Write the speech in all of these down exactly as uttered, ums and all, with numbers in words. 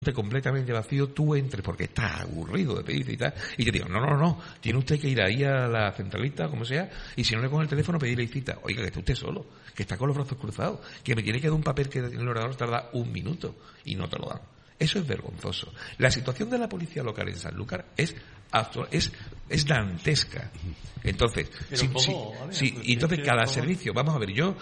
completamente vacío, tú entres porque estás aburrido de pedir cita y te digo, no, no, no, tiene usted que ir ahí a la centralita, como sea, y si no le coge el teléfono, pedirle cita. Oiga, que está usted solo, que está con los brazos cruzados, que me tiene que dar un papel que en el ordenador tarda un minuto y no te lo dan. Eso es vergonzoso. La situación de la policía local en Sanlúcar es actual, es es dantesca. Entonces, si, si, si, y entonces cada servicio, vamos a ver, yo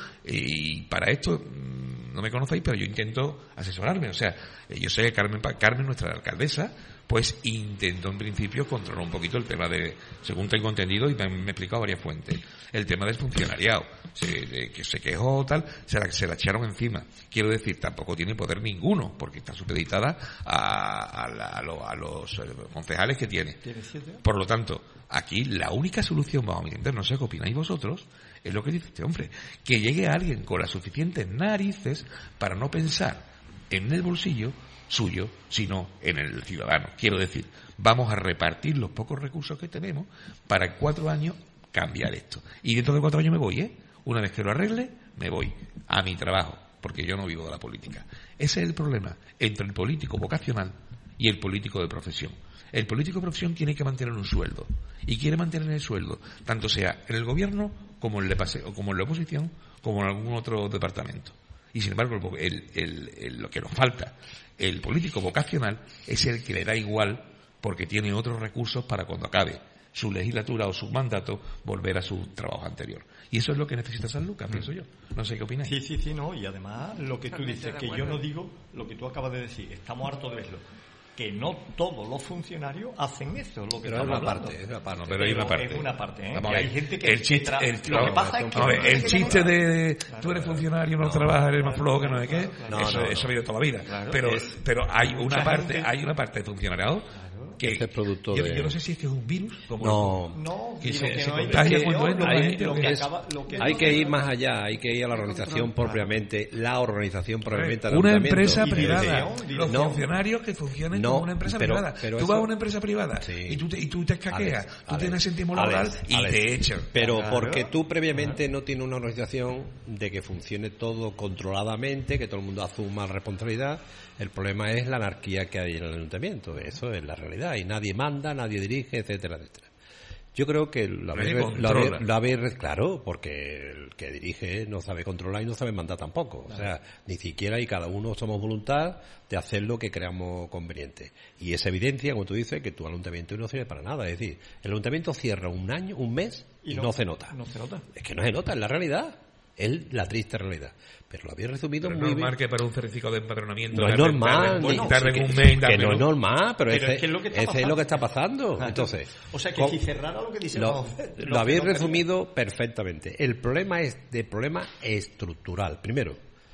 y para esto no me conocéis, pero yo intento asesorarme, o sea, yo sé que Carmen Carmen, nuestra alcaldesa, pues intentó en principio controlar un poquito el tema de, según tengo entendido y me, me he explicado varias fuentes, el tema del funcionariado, se, de, que se quejó tal, se la, se la echaron encima. Quiero decir, tampoco tiene poder ninguno, porque está supeditada a, a, la, a, lo, a los concejales que tiene. Por lo tanto, aquí la única solución, vamos a entender, no sé qué opináis vosotros, es lo que dice este hombre, que llegue alguien con las suficientes narices para no pensar en el bolsillo suyo, sino en el ciudadano. Quiero decir, vamos a repartir los pocos recursos que tenemos para en cuatro años cambiar esto. Y dentro de cuatro años me voy, ¿eh? Una vez que lo arregle, me voy a mi trabajo, porque yo no vivo de la política. Ese es el problema entre el político vocacional y el político de profesión. El político de profesión tiene que mantener un sueldo y quiere mantener el sueldo, tanto sea en el gobierno como en, el pase, como en la oposición, como en algún otro departamento. Y sin embargo, el, el, el, lo que nos falta, el político vocacional, es el que le da igual porque tiene otros recursos para cuando acabe su legislatura o su mandato volver a su trabajo anterior. Y eso es lo que necesita Sanlúcar, pienso yo. No sé qué opináis. Sí, sí, sí, no. Y además, lo que tú dices, que yo no digo lo que tú acabas de decir, estamos hartos de verlo. Que no todos los funcionarios hacen eso, lo que pero estamos es una hablando. parte, es una parte. No, pero hay una parte. Es una parte, ¿eh? Vamos, hay gente que el chiste, tra- el, lo que no, pasa es que no, el chiste de, de claro, tú eres claro, funcionario, no, no trabajas, eres más claro, flojo que no claro, sé qué, claro, no, eso, no, eso no. ha habido toda la vida. Claro, pero, es, pero hay una mucha parte, gente, hay una parte de funcionariado que es producto yo, de... yo no sé si es que es un virus, como no, no, que y se, lo que se no hay- contagia que cuando no, entra lo la que- gente. lo o que qué. acaba- lo que hay no- que ir más allá, hay que ir a la organización propiamente, la organización propiamente del Una ayuntamiento. empresa Y privada, dirección, los no, funcionarios que funcionen no, como una empresa pero- privada. pero Tú eso- vas a una empresa privada Sí. y tú te, y tú te escaqueas, Alex, tú Alex, tienes sentismo Alex, laboral y Alex. te echan. Pero Claro. porque tú previamente no tienes una organización de que funcione todo controladamente, que todo el mundo asuma responsabilidad. El problema es la anarquía que hay en el ayuntamiento. Eso es la realidad. Y nadie manda, nadie dirige, etcétera, etcétera. Yo creo que lo Nadie habéis, lo controla. habéis, lo habéis- claro, porque el que dirige no sabe controlar y no sabe mandar tampoco. O sea, ni siquiera y cada uno somos voluntad de hacer lo que creamos conveniente. Y es evidencia, como tú dices, que tu ayuntamiento no sirve para nada. Es decir, el ayuntamiento cierra un año, un mes y, no, no se nota. No se nota. Es que no se nota, es la realidad. Es la triste realidad. Pero lo habéis resumido Pero es muy normal bien. que para un certificado de empadronamiento No es tarden- normal, tarden- ni- tarden que, un mes en que no es dármelo. normal, pero, Pero ese, es que es lo que está ese es pasando. lo que está pasando. Claro. Entonces, O sea, que ¿cómo- si cerrara lo que dice lo, los- lo los habéis que no resumido perfectamente. El problema es de problema estructural. Primero,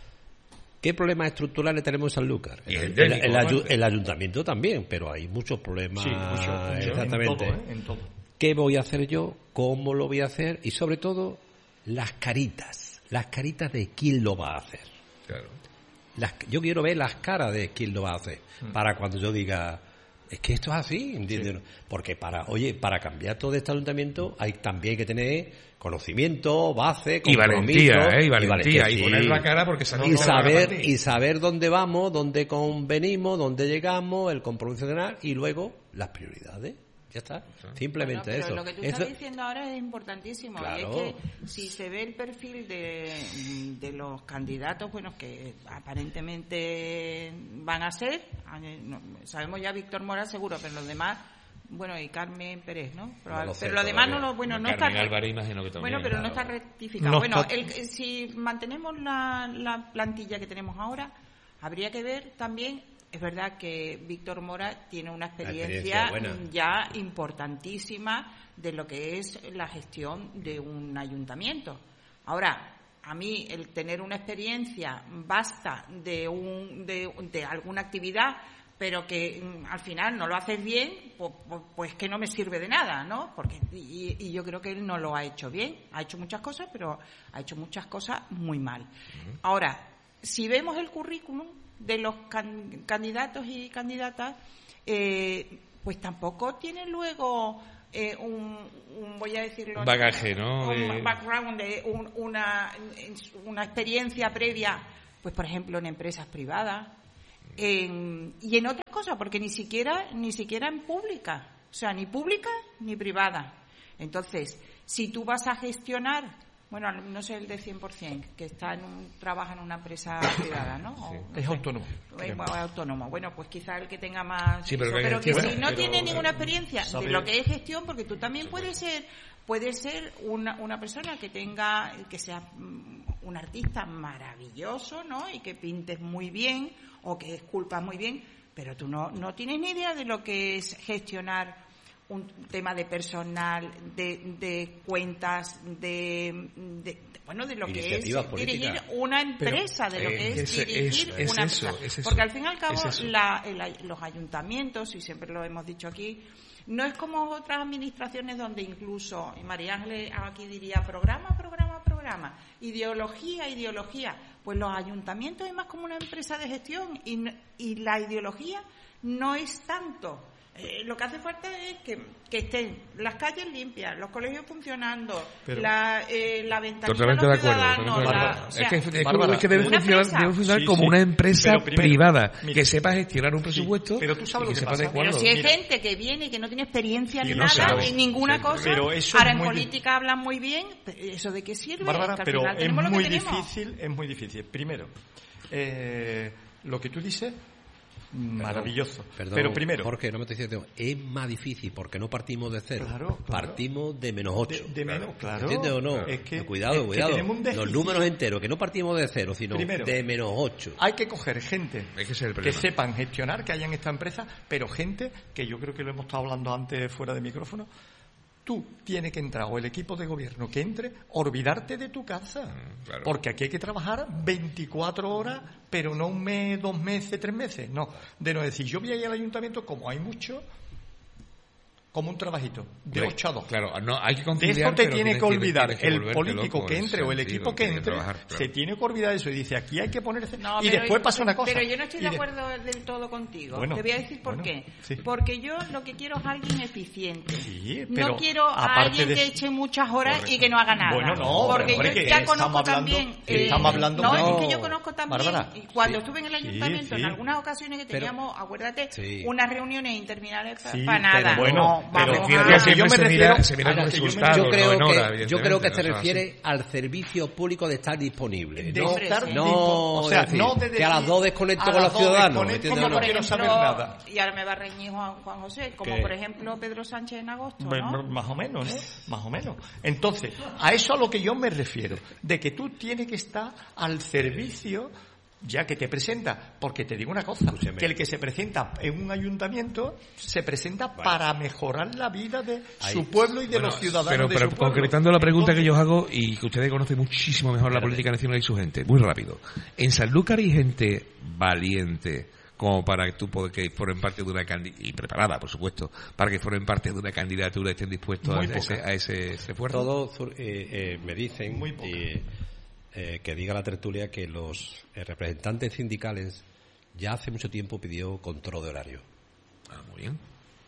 ¿qué problemas estructurales tenemos en Sanlúcar? Y El, el el, técnico, el ayu- aparte. el ayuntamiento también, pero hay muchos problemas. Sí, mucho, mucho, exactamente. En todo, ¿eh? En todo. ¿Qué voy a hacer yo? ¿Cómo lo voy a hacer? Y sobre todo, las caritas. Las caritas de quién lo va a hacer. Claro. Las, yo quiero ver las caras de quién lo va a hacer. Mm. Para cuando yo diga, es que esto es así, ¿entiendes? Porque para, oye, para cambiar todo este ayuntamiento hay también que tener conocimiento, base, Y compromiso. valentía, ¿eh? Y valentía. valentía, Y sí. poner la cara porque sabemos y que la van a saber partir. y saber dónde vamos, dónde convenimos, dónde llegamos, el compromiso general y luego las prioridades. Ya está. Simplemente Bueno, pero eso. lo que tú Eso- estás diciendo ahora es importantísimo. Claro. Y es que si se ve el perfil de, de los candidatos, bueno, que aparentemente van a ser, no, sabemos ya Víctor Mora seguro, pero los demás, bueno, y Carmen Pérez, ¿no? Pero, No lo sé pero los demás no todavía. lo, bueno, no Carmen está. Álvarez imagino que también. Bueno, pero no claro. está rectificado. No bueno, está- el- si mantenemos la, la plantilla que tenemos ahora, habría que ver también. Es verdad que Víctor Mora tiene una experiencia, experiencia buena. ya importantísima de lo que es la gestión de un ayuntamiento. Ahora, a mí el tener una experiencia vasta de, un, de, de alguna actividad, pero que mm, al final no lo haces bien, pues, pues, pues que no me sirve de nada, ¿no? Porque y, y yo creo que él no lo ha hecho bien. Ha hecho muchas cosas, pero ha hecho muchas cosas muy mal. Uh-huh. Ahora, si vemos el currículum de los can, candidatos y candidatas, eh, pues tampoco tienen luego eh, un, un, voy a decirlo, un bagaje, ¿no? Un de... background, de un, una, una experiencia previa, pues por ejemplo en empresas privadas, en, y en otras cosas, porque ni siquiera, ni siquiera en pública, o sea, ni pública ni privada. Entonces, si tú vas a gestionar, bueno, no sé el de cien por ciento, que está en un, trabaja en una empresa privada, ¿no? O, Sí. no Es sé. autónomo. Es autónomo. Bueno, pues quizá el que tenga más... Sí, pero eso, que pero que gestiona, si no pero, tiene ninguna eh, experiencia sabe- de lo que es gestión, porque tú también puedes ser puedes ser una, una persona que tenga, que sea mm, un artista maravilloso, ¿no? Y que pintes muy bien o que esculpas muy bien, pero tú no, no tienes ni idea de lo que es gestionar un tema de personal, de, de cuentas, de, de, de- bueno, de lo que es Iniciativas dirigir políticas. una empresa, de lo eh, que es ese- dirigir es- es una eso, empresa. es eso, Porque al fin y al cabo, es eso. la- el- los ayuntamientos, y siempre lo hemos dicho aquí, no es como otras administraciones donde incluso, y María Ángeles aquí diría programa, programa, programa, ideología, ideología. Pues los ayuntamientos es más como una empresa de gestión y, n- y la ideología no es tanto. Eh, lo que hace falta es que, que estén las calles limpias, los colegios funcionando, Pero- la, eh, la ventanilla Totalmente a de los acuerdo. ciudadanos. totalmente de la- acuerdo. o sea, es que, es que- Bárbara, es que debe una funcionar, empresa. debe funcionar Sí, como sí. una empresa Pero primero, privada mira. que sepa gestionar un presupuesto pero tú sabes y lo que que sepa pasa. adecuarlo. Pero si hay Mira. gente que viene y que no tiene experiencia Y ni no nada, sabe. en ninguna Sí, cosa, pero eso ahora es en muy política hablan muy bien, pero ¿eso de qué sirve? Bárbara, Que al pero final es tenemos lo que muy tenemos. difícil, es muy difícil. Primero, eh, lo que tú dices, maravilloso. Perdón, pero primero, Jorge, no me estoy diciendo, es más difícil porque no partimos de cero. Claro, claro. Partimos de menos ocho. de, de menos, claro. ¿Entiendes o no? Es que, cuidado, es que cuidado. tenemos un Los déficit. números enteros, que no partimos de cero, sino Primero. de menos ocho. Hay que coger gente Es que ese es el que problema. sepan gestionar, que hayan esta empresa, pero gente que yo creo que lo hemos estado hablando antes fuera de micrófono. Tú tienes que entrar, o el equipo de gobierno que entre, olvidarte de tu casa. Mm, claro. Porque aquí hay que trabajar veinticuatro horas, pero no un mes, dos meses, tres meses. No. De no decir, yo voy a ir al ayuntamiento, como hay mucho, como un trabajito, de Hombre, ocho a dos. Claro, no, hay que De conciliar, eso te pero tiene tienes que olvidar tienes que el volverte político loco que en entre o el sentido, equipo que tiene entre, trabajar, claro. se tiene que olvidar de eso y dice, aquí hay que ponerse... No, y pero después yo- pasa una cosa. Pero yo no estoy y de de- acuerdo del todo contigo. Bueno, Te voy a decir por bueno, qué. sí. Porque yo lo que quiero es alguien eficiente. Sí, pero no quiero a aparte alguien de- que eche muchas horas Correcto. y que no haga nada. Bueno, no, porque hombre, yo que ya estamos conozco hablando- también. que estamos hablando- no, no, es que yo conozco también. Bárbara, y cuando sí, estuve en el sí, ayuntamiento, sí. en algunas ocasiones que Pero- teníamos, acuérdate, Sí. unas reuniones interminables Sí, para pero nada. bueno, no, pero vamos fíjate a- que yo me se refiero mira, se mira a con lo que yo me- resultados, Yo no creo, en hora, que, yo creo evidentemente, que se no es refiere así. al servicio público de estar disponible. De no, estar no, tipo- o sea, decir, no de que a las decir, dos desconecto a con las los dos ciudadanos. desconecto, ¿entiendes como o no? no quiero saber ejemplo, nada. Y ahora me va a reñir Juan, Juan José, como ¿Qué? por ejemplo Pedro Sánchez en agosto, Pues, ¿no? más o menos, ¿no? Más o menos. Entonces, a eso a lo que yo me refiero, de que tú tienes que estar al servicio, ya que te presenta, porque te digo una cosa, Escúcheme. que el que se presenta en un ayuntamiento se presenta para mejorar la vida de Ahí. su pueblo y de Bueno, los ciudadanos pero, de pero su pueblo. concretando la pregunta Entonces, que yo os hago y que ustedes conocen muchísimo mejor la política nacional y su gente, muy rápido. En Sanlúcar hay gente valiente como para que tú pod- que formen parte de una candidatura, y preparada, por supuesto, para que formen parte de una candidatura y estén dispuestos a Muy ese, poca. a ese esfuerzo. Todos eh, eh, me dicen Muy poca. y, eh, que diga la tertulia que los eh, representantes sindicales ya hace mucho tiempo pidió control de horario. Ah, muy bien.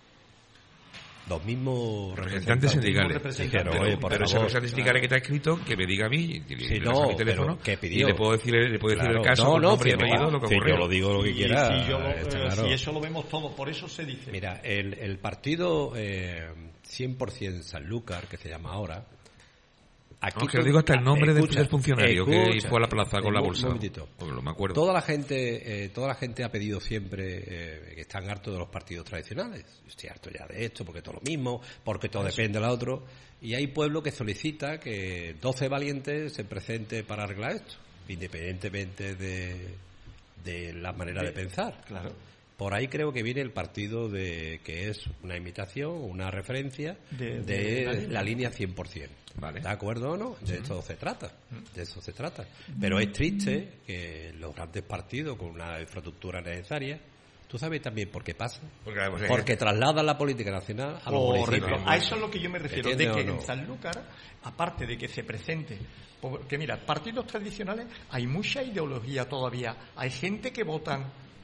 Los mismos Representantes sindicales. representantes. Dijeron, oye, por pero ese favor, representante sindical que te ha escrito, que me diga a mí, y, y Sí, le no, paso mi pero teléfono, que pidió. y le puedo decir, le puedo decir Claro, el caso, no, con no, nombre y sí, apellido, lo que sí, ocurrió. yo lo digo lo que y quiera. si, yo lo- está eh, claro. si eso lo vemos todo, por eso se dice. Mira, el, el partido eh, cien por ciento Sanlúcar, que se llama ahora, aquí No, que lo digo hasta el nombre del- escucha, del funcionario que escucha, fue a la plaza con la un bolsa. momentito. Pues lo me acuerdo. Toda la gente, eh, toda la gente ha pedido siempre eh, que están hartos de los partidos tradicionales. Estoy harto ya de esto, porque todo lo mismo, porque todo depende del otro. Y hay pueblo que solicita que doce valientes se presenten para arreglar esto, independientemente de, de la manera de, pensar. Claro. Por ahí creo que viene el partido de que es una imitación, una referencia De- de, de la la, línea. línea cien por ciento. Vale. ¿De acuerdo o no? De eso se trata. De eso se trata. Pero es triste que los grandes partidos con una infraestructura necesaria, ¿tú sabes también por qué pasa? Porque, pues, eh, Porque trasladan la política nacional a los Correcto. municipios. A eso es lo que yo me refiero, de ¿Entiendes que o no? en Sanlúcar, aparte de que se presente, porque mira, partidos tradicionales, hay mucha ideología todavía, hay gente que votan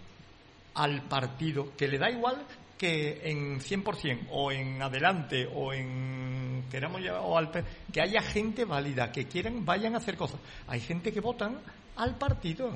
al partido, que le da igual que en cien por ciento o en adelante o en queramos ya, o al P- que haya gente válida que quieran vayan a hacer cosas. Hay gente que votan al partido.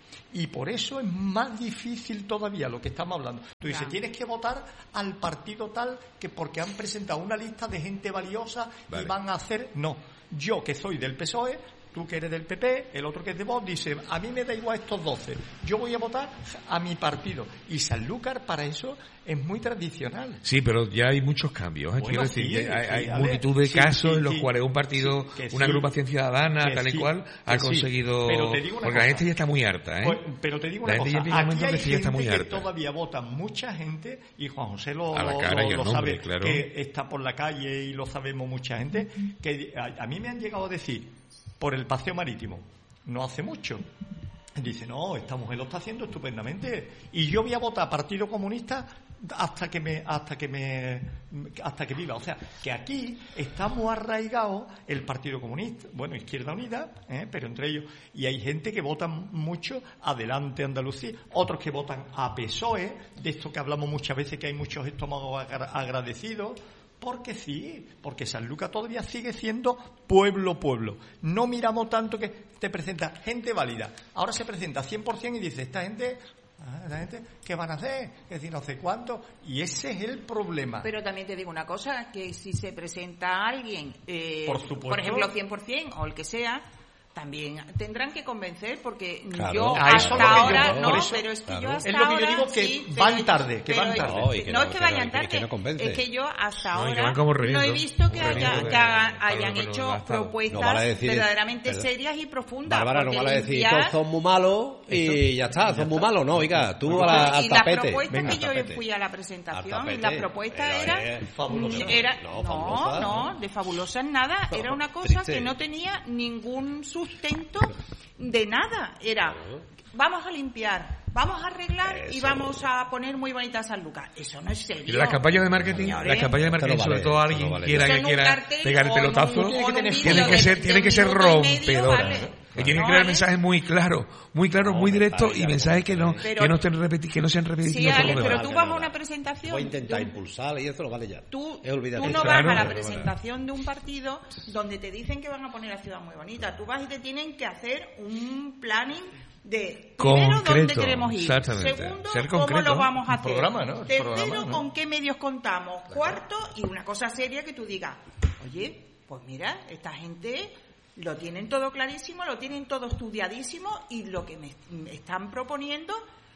Y por eso es más difícil todavía lo que estamos hablando. Tú dices, Claro. tienes que votar al partido tal que porque han presentado una lista de gente valiosa Vale. y van a hacer... No, yo que soy del P S O E, tú que eres del P P, el otro que es de Vox, dice, a mí me da igual estos doce, yo voy a votar a mi partido. Y Sanlúcar para eso es muy tradicional. Sí, pero ya hay muchos cambios. ¿eh? Bueno, Quiero decir, sí, que hay, sí, hay a ver, multitud de sí, casos sí, en los sí. cuales un partido, Sí, que una sí, agrupación ciudadana, que tal y sí, cual, que ha sí. conseguido... Pero te digo una porque la cosa. gente ya está muy harta, ¿eh? Pues, pero te digo La una gente ya cosa, llega un aquí momento hay que sí ya está gente muy que harta. todavía vota mucha gente, y Juan José lo, A la cara lo- y al lo nombre, sabe, claro. que está por la calle y lo sabemos mucha gente, que a, a mí me han llegado a decir, por el paseo marítimo, no hace mucho, dice, no, esta mujer lo está haciendo estupendamente, y yo voy a votar Partido Comunista hasta que me hasta que me hasta que viva. O sea, que aquí está muy arraigado el Partido Comunista, bueno, Izquierda Unida, ¿eh? Pero entre ellos, y hay gente que vota mucho Adelante Andalucía, otros que votan a P S O E, de esto que hablamos muchas veces, que hay muchos estómagos agra- agradecidos. Porque sí, porque Sanlúcar todavía sigue siendo pueblo, pueblo. No miramos tanto que te presenta gente válida. Ahora se presenta cien por ciento y dice, esta gente, ah, esta gente, ¿qué van a hacer? Es decir, no sé cuánto. Y ese es el problema. Pero también te digo una cosa, que si se presenta alguien, eh, Por supuesto. por ejemplo, cien por ciento o el que sea, también tendrán que convencer, porque Claro. yo A eso hasta es lo que yo- ahora por no, eso- pero es que claro. yo hasta Es lo que yo ahora digo, que sí, van pero- tarde, que pero van es- tarde. No, y que no no- es que que vayan no- tarde, que no convence. es que yo hasta No, y que ahora van como no he riendo, visto que, riendo haya, de- que haga- Bárbara, hayan pero hecho no ha estado. propuestas No vale decir- verdaderamente pero- serias y profundas. Bárbara, no porque vale decir, limpiar- todos son muy malos y ya está, son muy malos. No, oiga, tú a la- al y la tapete. propuesta Venga, que al yo tapete. fui a la Al presentación, tapete. y la propuesta Pero era, es fabulosa. era No, no, fabulosa, no, ¿no? de fabulosa en nada, No, era una cosa triste. que no tenía ningún sustento de nada, era vamos a limpiar, vamos a arreglar y Eso. vamos a poner muy bonita Sanlúcar. Eso no es serio. Y las campañas de marketing, Señores, las campañas de marketing, Esto no sobre vale, todo esto alguien no vale. quiera Eso que en un quiera cartel pegar el o en un- pelotazo, o en un tienen vídeo que de- ser, de tienen que un ser minuto y medio, rompedoras. vale. Y tienen No que dar vale. mensajes muy claros, muy claros, No, muy me directos, parece y mensajes que no, Pero- que no estén repeti- que no sean repetitivos Sí, por Ale, los pero demás. tú que vas a no una da. presentación. Voy a intentar de un- impulsar y eso lo vale ya. Tú, Es olvídate. tú no Claro. vas a la Pero presentación de un partido donde te dicen que van a poner la ciudad muy bonita. Tú vas y te tienen que hacer un planning de primero dónde Concreto, queremos ir, exactamente. segundo Ser cómo concreto. lo vamos a Un hacer, programa, ¿no? El tercero programa, ¿no? con qué medios contamos, cuarto y una cosa seria que tú digas, oye, pues mira, esta gente lo tienen todo clarísimo, lo tienen todo estudiadísimo y lo que me, me están proponiendo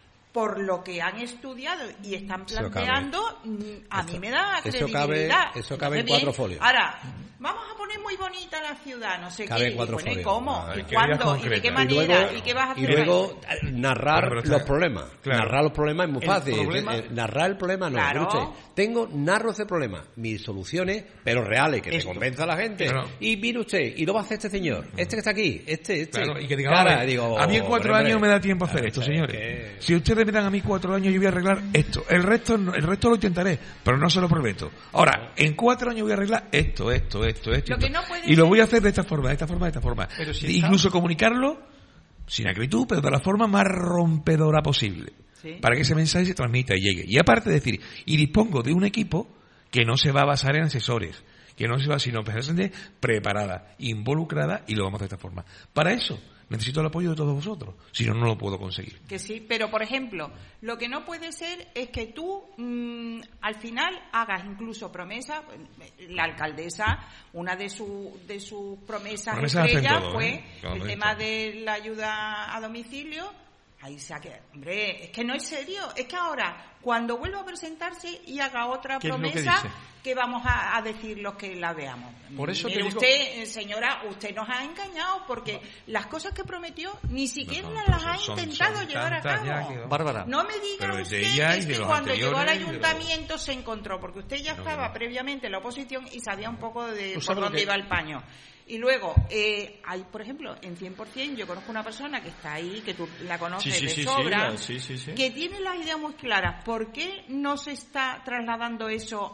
por lo que han estudiado y están Eso cabe. planteando, mm, a Eso- mí me da eso cabe- credibilidad. eso cabe en Entonces, cuatro bien, folios. Ahora, vamos a poner muy bonita la ciudad, no sé Cabe qué. en cuatro y bueno, ¿y folios. cómo? Ah, ¿Y que cuándo? ideas ¿Y de qué concretas. Y manera? luego, ¿Y qué vas a hacer? y luego eh, narrar Claro, pero está- los problemas. claro. Narrar los problemas es muy El fácil. problema- Eh, narrar el problema no. Claro. Mire usted, tengo, narro ese problema, mis soluciones, pero reales, que Esto. te convenza a la gente. Claro. Y mire usted, y lo va a hacer este señor, este que está aquí, este, este. Claro, y que diga, Cara, vale, digo, a mí en cuatro hombre, años me da tiempo a hacer claro, esto, es señores. que- Si ustedes me dan a mí cuatro años, yo voy a arreglar esto. El resto, no- el resto lo intentaré, pero no se lo prometo. Ahora, en cuatro años voy a arreglar esto, esto, esto, esto. Lo que esto. no puede y lo ser- voy a hacer de esta forma, de esta forma, de esta forma. Pero si De- está- Incluso comunicarlo sin acritud, pero de la forma más rompedora posible. Sí. Para que ese mensaje se transmita y llegue. Y aparte de decir, y dispongo de un equipo que no se va a basar en asesores, que no se va, sino gente preparada, involucrada, y lo vamos a hacer de esta forma. Para eso necesito el apoyo de todos vosotros, si no, no lo puedo conseguir. Que sí, pero por ejemplo, lo que no puede ser es que tú mm, al final hagas incluso promesas. La alcaldesa, una de, su, de sus promesas Promesas hacen estrellas todo, fue ¿eh? Claro, el lo he tema dicho. de la ayuda a domicilio. Ahí se ha quedado. Hombre, es que no es serio. Es que ahora, cuando vuelva a presentarse y haga otra ¿Qué es lo que promesa, dice? que vamos a, a decir los que la veamos. Por eso te Mire digo- usted, eh, señora, usted nos ha engañado porque las cosas que prometió ni siquiera No, las son- ha son- intentado son llevar a tantas ya cabo. que- Bárbara. No me diga Pero de usted ella y es de que los cuando llegó al anteriores y de los- ayuntamiento se encontró, porque usted ya No, estaba no. previamente en la oposición y sabía un poco de ¿Tú por sabes lo dónde que- iba el paño. Y luego, eh, hay, por ejemplo, en cien por ciento yo conozco una persona que está ahí, que tú la conoces Sí, sí, de sí, sí, sobra, la- sí, sí, sí. que tiene las ideas muy claras. ¿Por qué no se está trasladando eso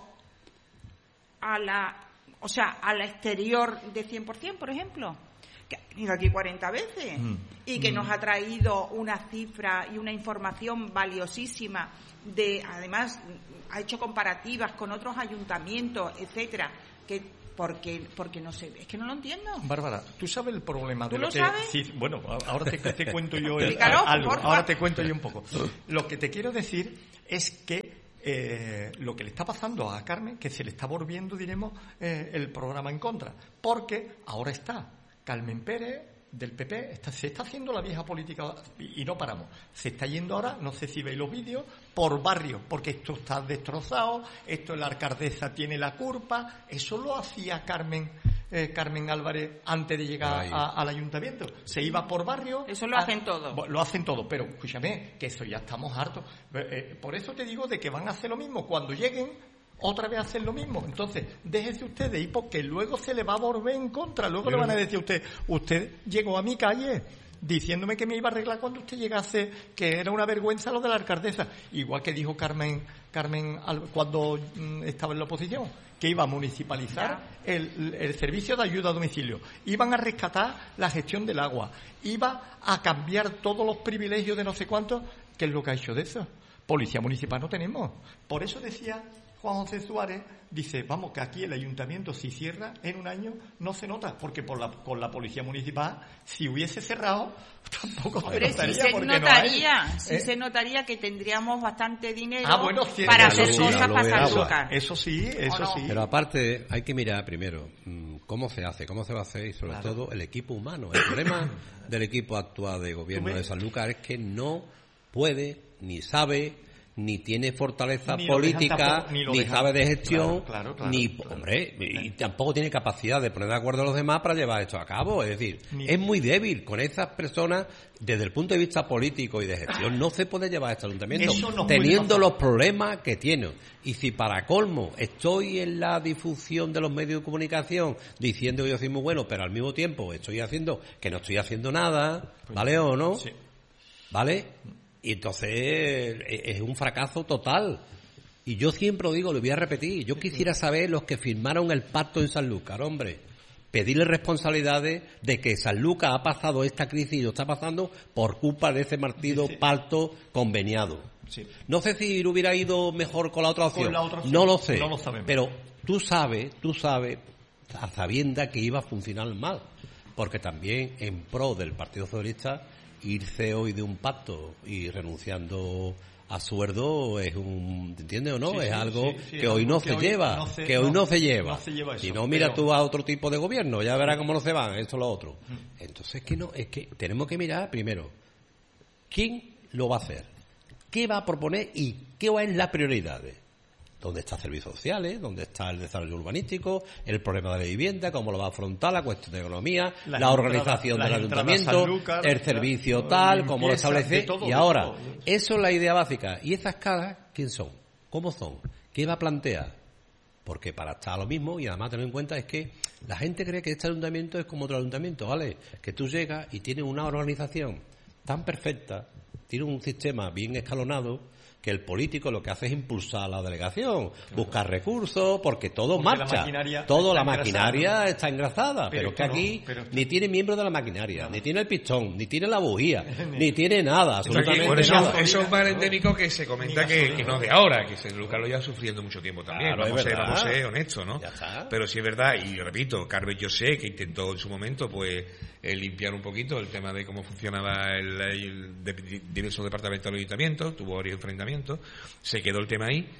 a la, o sea, al exterior de cien por ciento, por ejemplo? Que ha venido aquí cuarenta veces Mm. y que nos ha traído una cifra y una información valiosísima de, además, ha hecho comparativas con otros ayuntamientos, etcétera, que Porque, porque no sé, es que no lo entiendo. Bárbara, ¿tú sabes el problema ¿Tú de lo lo que... sabes? Sí, bueno, ahora te, te cuento yo el, Explícalo, algo, porfa. ahora te cuento yo un poco. Lo que te quiero decir es que eh, lo que le está pasando a Carmen, que se le está volviendo, diremos, eh, el programa en contra. Porque ahora está Carmen Pérez, del P P, está, se está haciendo la vieja política y, y no paramos. Se está yendo ahora, no sé si veis los vídeos, por barrio, porque esto está destrozado, esto la alcaldesa tiene la culpa. Eso lo hacía Carmen eh, Carmen Álvarez antes de llegar a, al ayuntamiento. Se iba por barrio. Eso lo a, hacen todo. Lo hacen todo, pero escúchame, que eso ya estamos hartos. Eh, por eso te digo de que van a hacer lo mismo. Cuando lleguen, otra vez hacen lo mismo. Entonces, déjese usted de ir porque luego se le va a volver en contra. Luego le van a decir a usted, usted llegó a mi calle diciéndome que me iba a arreglar cuando usted llegase, que era una vergüenza lo de la alcaldesa. Igual que dijo Carmen Carmen cuando mm, estaba en la oposición, que iba a municipalizar el, el servicio de ayuda a domicilio. Iban a rescatar la gestión del agua. Iba a cambiar todos los privilegios de no sé cuántos. ¿Qué es lo que ha hecho de eso? Policía municipal no tenemos. Por eso decía Juan José Suárez, dice, vamos, que aquí el ayuntamiento si cierra en un año no se nota, porque por la, con la policía municipal, si hubiese cerrado, tampoco se Pero notaría. sí se porque notaría, no hay, sí ¿eh? se notaría que tendríamos bastante dinero ah, bueno, sí, para eso hacer sí, cosas ya lo para verás. Sanlúcar. Eso sí, eso no? sí. Pero aparte hay que mirar primero mmm, cómo se hace, cómo se va a hacer y sobre Claro. todo el equipo humano. El problema del equipo actual de gobierno ¿Tú ves? de Sanlúcar es que no puede, ni sabe, ni tiene fortaleza Ni lo dejan política, tampoco, ni lo ni dejan. sabe de gestión, Claro, claro, claro, ni, claro. hombre, y tampoco tiene capacidad de poner de acuerdo a los demás para llevar esto a cabo. Es decir, Ni- es muy débil con esas personas desde el punto de vista político y de gestión. No se puede llevar a este ayuntamiento Eso nos puede teniendo pasar. los problemas que tiene. Y si para colmo estoy en la difusión de los medios de comunicación diciendo que yo soy muy bueno, pero al mismo tiempo estoy haciendo que no estoy haciendo nada, ¿vale o no? Sí. ¿Vale? Y entonces eh, es un fracaso total. Y yo siempre lo digo, lo voy a repetir, yo quisiera saber los que firmaron el pacto en Sanlúcar, hombre. Pedirle responsabilidades de que Sanlúcar ha pasado esta crisis y lo está pasando por culpa de ese partido Sí, sí. pacto conveniado. Sí. No sé si hubiera ido mejor con la otra opción. Con la otra opción. No lo sé. No lo sabemos. Pero tú sabes, tú sabes, a sabiendas que iba a funcionar mal. Porque también en pro del Partido Socialista, irse hoy de un pacto y renunciando a sueldo es un, ¿entiendes o no? Sí, es sí, algo sí, sí, que hoy no que se hoy lleva, no se- que hoy no- no se lleva. no se lleva eso, Si no, mira pero- tú a otro tipo de gobierno, ya verás cómo no se van, esto lo otro. Entonces, que no, es que tenemos que mirar primero, ¿quién lo va a hacer? ¿Qué va a proponer y qué va en las prioridades? ¿Dónde están servicios sociales? ¿Dónde está el desarrollo urbanístico? ¿El problema de la vivienda? ¿Cómo lo va a afrontar? ¿La cuestión de economía? Las ¿La entradas- organización las del entradas a ayuntamiento? Sanlúcar, ¿El servicio la- tal? la ¿Cómo lo limpieza, establece? de todo, Y de ahora, todo. eso es la idea básica. ¿Y esas caras quién son? ¿Cómo son? ¿Qué va a plantear? Porque para estar a lo mismo, y además tener en cuenta, es que la gente cree que este ayuntamiento es como otro ayuntamiento, ¿vale? Que tú llegas y tienes una organización tan perfecta, tiene un sistema bien escalonado, que el político lo que hace es impulsar a la delegación, buscar recursos, porque todo Porque la marcha, maquinaria todo está la maquinaria engrasada. está engrasada, pero, Pero es que esto no, aquí pero esto- ni tiene miembros de la maquinaria, ni tiene el pistón, ni tiene la bujía, ni tiene nada, Esto aquí, absolutamente por eso, nada. eso es más endémico que se comenta Ni que, gasolina. que no es de ahora, que se Lucas lo lleva sufriendo mucho tiempo también. Claro, vamos, es a ser, verdad. vamos a ser honestos, ¿no? Ya está. Pero sí es verdad, y repito, Carmen yo sé que intentó en su momento pues eh, limpiar un poquito el tema de cómo funcionaba el, el de, de, diversos departamentos del ayuntamiento, tuvo varios enfrentamientos, se quedó el tema ahí.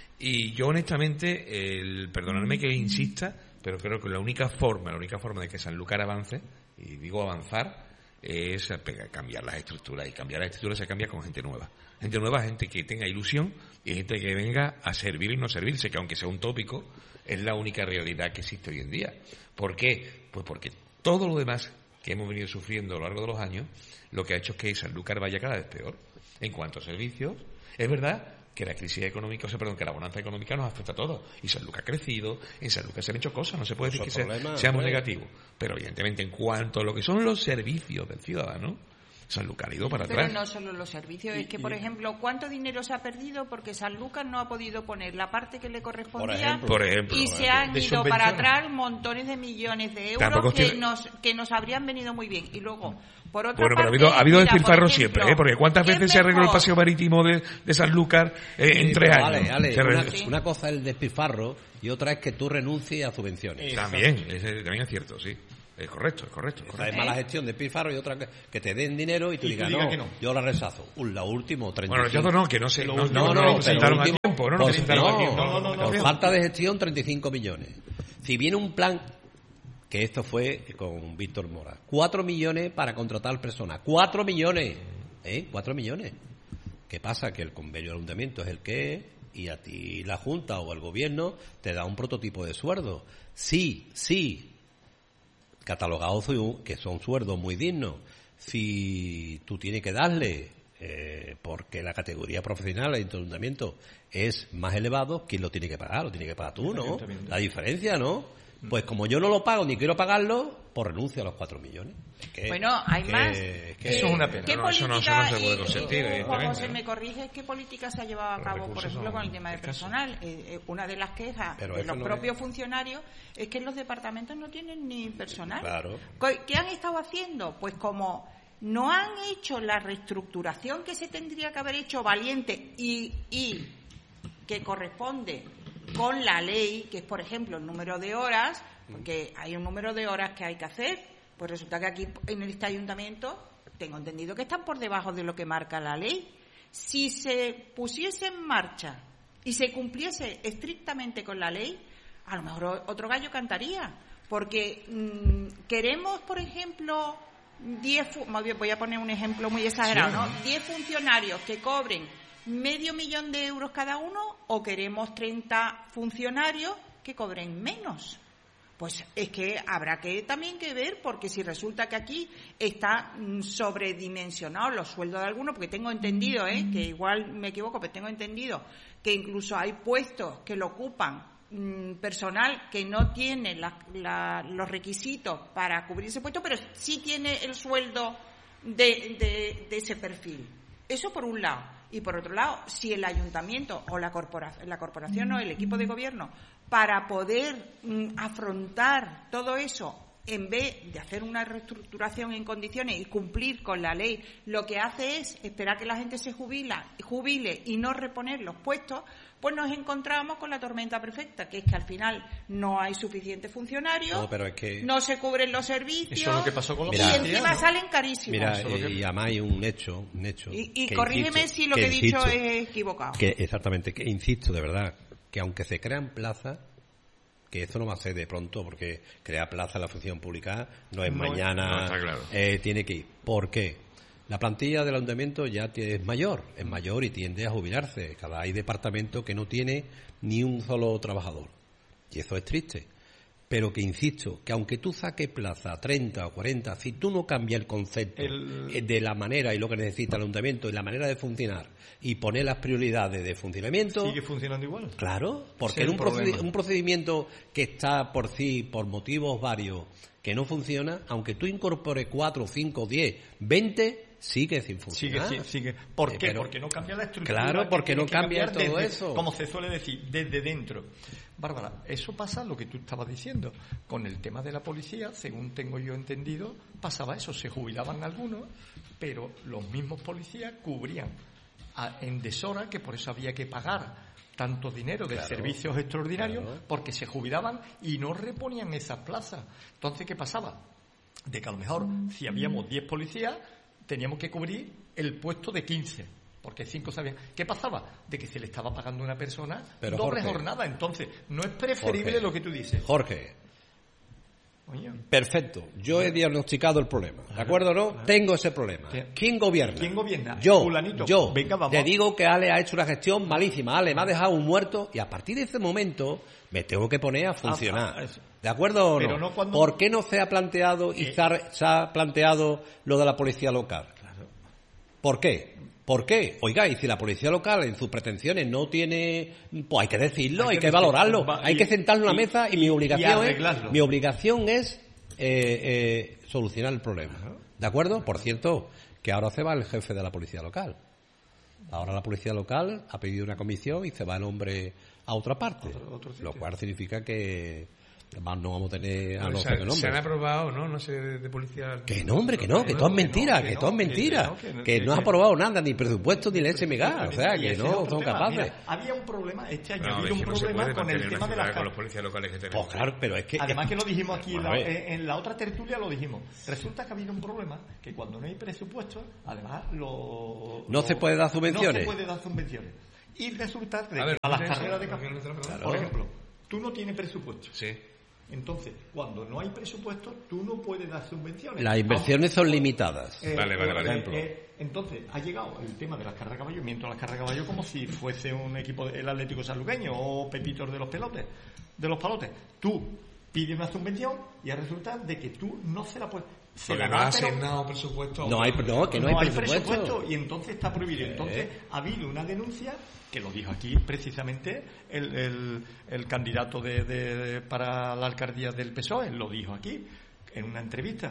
Y yo honestamente, el, perdonadme que insista, pero creo que la única forma, la única forma de que Sanlúcar avance, y digo avanzar, es pegar, cambiar las estructuras. Y cambiar las estructuras se cambia con gente nueva. Gente nueva, gente que tenga ilusión y gente que venga a servir y no servirse, que aunque sea un tópico, es la única realidad que existe hoy en día. ¿Por qué? Pues porque todo lo demás que hemos venido sufriendo a lo largo de los años, lo que ha hecho es que Sanlúcar vaya cada vez peor. En cuanto a servicios, es verdad que la crisis económica, o sea, perdón, que la bonanza económica nos afecta a todos. Y Sanlúcar ha crecido, en Sanlúcar se han hecho cosas, no se puede decir que Muchos sea- problemas, seamos hombre. negativos. Pero evidentemente en cuanto a lo que son los servicios del ciudadano, Sanlúcar ha ido para Pero atrás. no solo los servicios, es que, por ejemplo, ¿cuánto dinero se ha perdido porque Sanlúcar no ha podido poner la parte que le correspondía? Por ejemplo, por ejemplo, y por se ejemplo. han De ido para subvenciones. atrás montones de millones de euros Tampoco que tiene- nos que nos habrían venido muy bien. Y luego, por otra Bueno, pero ha parte, habido, ha habido mira, despilfarro por siempre, ejemplo, ¿eh? Porque ¿cuántas ¿qué es veces se arregló el mejor? paseo marítimo de, de Sanlúcar eh, en Sí, tres pero años? Ale, Ale, Se una, re- una cosa es el despilfarro y otra es que tú renuncies a subvenciones. También, ese también es cierto, sí. Es correcto, es correcto. Es Esa correcto. es mala gestión de despilfarro y otra que, que te den dinero y tú Y tú digas, digas no, que no. yo la rechazo. Un, la última, treinta y Bueno, cinco. rechazo no, que no se, no, no, No, no, no, lo pero presentaron a último- tiempo, no lo por- presentaron a no, tiempo. No, no, no, no, por no. falta de gestión, treinta y cinco millones. Si viene un plan, que esto fue con Víctor Mora, cuatro millones para contratar personas. Cuatro millones. ¿Eh? Cuatro millones. ¿Qué pasa? Que el convenio del ayuntamiento es el que es y a ti la Junta o el Gobierno te da un prototipo de sueldo. Sí, sí, catalogados que son sueldos muy dignos. Si tú tienes que darle, eh, porque la categoría profesional del ayuntamiento es más elevado, ¿quién lo tiene que pagar? Lo tiene que pagar tú, El ¿no? ayuntamiento. La diferencia, ¿no? Pues como yo no lo pago ni quiero pagarlo, pues renuncio a los cuatro millones. Es que- Bueno, hay que- más. que- Eso es una pena. ¿Qué No, eso no- eso política, no se puede y- consentir, y- Juan evidentemente, José, ¿no? me corriges, qué política se ha llevado a Los cabo, por recursos ejemplo, son con el tema de escasos. personal? Eh, eh, una de las quejas Pero de eso los no propios es- funcionarios es que los departamentos no tienen ni personal. Claro. Co- ¿Qué han estado haciendo? Pues como no han hecho la reestructuración que se tendría que haber hecho valiente y, y que corresponde con la ley, que es, por ejemplo, el número de horas, porque hay un número de horas que hay que hacer, pues resulta que aquí en este ayuntamiento tengo entendido que están por debajo de lo que marca la ley. Si se pusiese en marcha y se cumpliese estrictamente con la ley, a lo mejor o- otro gallo cantaría, porque mm, queremos, por ejemplo, diez fu- voy a poner un ejemplo muy exagerado, ¿no? diez funcionarios que cobren medio millón de euros cada uno, o queremos treinta funcionarios que cobren menos. Pues es que habrá que también que ver, porque si resulta que aquí está mm, sobredimensionados los sueldos de algunos, porque tengo entendido, ¿eh? que igual me equivoco, pero tengo entendido que incluso hay puestos que lo ocupan mm, personal que no tiene la- la- los requisitos para cubrir ese puesto, pero sí tiene el sueldo de, de- de ese perfil. Eso por un lado. Y por otro lado, si el ayuntamiento o la corporación, la corporación o el equipo de gobierno, para poder mm, afrontar todo eso, en vez de hacer una reestructuración en condiciones y cumplir con la ley, lo que hace es esperar que la gente se jubila, jubile y no reponer los puestos, pues nos encontramos con la tormenta perfecta, que es que al final no hay suficientes funcionarios, No, pero es que- no se cubren los servicios, Eso es lo que pasó con los y Mira, policías, encima ¿no? salen carísimos. Mira, Eso es lo eh, que- y además hay un hecho, un hecho. y y que corrígeme insisto, si lo que he dicho insisto, es equivocado. Que exactamente, que insisto de verdad, que aunque se crean plazas, que esto no va a ser de pronto, porque crear plazas en la función pública no es No, mañana, no, está claro. eh, tiene que ir. ¿Por qué? La plantilla del ayuntamiento ya tie- es mayor, es mayor y tiende a jubilarse. Cada hay departamento que no tiene ni un solo trabajador. Y eso es triste. Pero que insisto, que aunque tú saques plaza treinta o cuarenta, si tú no cambias el concepto El- eh, de la manera y lo que necesita el ayuntamiento y la manera de funcionar y poner las prioridades de funcionamiento, Sigue funcionando igual. claro, porque Ese es en un, el problema. procedi- un procedimiento que está por sí, por motivos varios, que no funciona, aunque tú incorpores cuatro, cinco, diez, veinte, sigue sin Sigue, funcionar. sigue, sigue. ¿Por Eh, qué? pero- Porque no cambia la estructura. Claro, que porque tiene no que cambia cambiar todo desde- eso. Como se suele decir, desde dentro. Bárbara, eso pasa lo que tú estabas diciendo. Con el tema de la policía, según tengo yo entendido, pasaba eso. Se jubilaban algunos, pero los mismos policías cubrían a- en deshora, que por eso había que pagar tanto dinero de Claro, servicios extraordinarios, claro. porque se jubilaban y no reponían esas plazas. Entonces, ¿qué pasaba? De que a lo mejor, si habíamos diez policías, teníamos que cubrir el puesto de quince, porque cinco sabían. ¿Qué pasaba? De que se le estaba pagando a una persona Pero, doble Jorge, jornada. Entonces, no es preferible Jorge, lo que tú dices. Jorge, Oye, perfecto. Yo he diagnosticado el problema. ¿De acuerdo o no? Tengo ese problema. ¿Qué? ¿Quién gobierna? ¿Quién gobierna? Yo. Fulanito. Yo. Venga, vamos. Te digo que Ale ha hecho una gestión malísima. Ale me ha dejado un muerto y a partir de ese momento me tengo que poner a funcionar. ah, eso. ¿De acuerdo o no? Pero no cuando- ¿Por qué no se ha planteado y Eh. se, ha, se ha planteado lo de la policía local? ¿Por qué? ¿Por qué? Oiga, y si la policía local en sus pretensiones no tiene, pues hay que decirlo, hay, Hay que, que decir- valorarlo, va- hay y- que sentarlo en la y- mesa y, y- mi y obligación es, arreglarlo. mi obligación es eh, eh, solucionar el problema. ¿De acuerdo? Por cierto, que ahora se va el jefe de la policía local. Ahora la policía local ha pedido una comisión y se va el hombre a otra parte, Otro- otro sitio. lo cual significa que más no vamos a tener a Bueno, los se, que se han nombres. aprobado, ¿no? No sé, de, de policía. Que no, hombre, que no, que todo es mentira, que todo es mentira, que no ha aprobado nada, ni presupuesto, ni leche miga, o sea, Y que ese no es otro son tema. capaces. Mira, había un problema, este año No, ha es habido que un no se problema puede con el mantener tema una de las ciudad con car- los policías locales que tenemos. Pues claro, pero es que... Además que lo dijimos aquí en Bueno, la, a ver. en- en la otra tertulia, lo dijimos. Resulta que ha habido un problema que cuando no hay presupuesto, además lo, No lo- se puede dar subvenciones. No se puede dar subvenciones. Y resulta de A ver, que a las ¿qué es carreras eso? de campo, ¿Por qué no te lo preguntas? por ejemplo, tú no tienes presupuesto. Sí. Entonces, cuando no hay presupuesto, tú no puedes dar subvenciones. Las inversiones son limitadas. Eh, Vale, vale, vale. eh, eh, entonces, ha llegado el tema de las carreras de caballo, miento las carreras de caballo como si fuese un equipo del Atlético Sanluqueño o Pepitos de los pelotes, de los palotes. Tú pides una subvención y resulta de que tú no se la puedes. Se Porque la no dan, has pero asignado presupuesto. No hay, no, que no, hay presupuesto. y entonces está prohibido. Entonces ha habido una denuncia que lo dijo aquí precisamente el, el, el candidato de, de- para la alcaldía del P S O E, lo dijo aquí en una entrevista.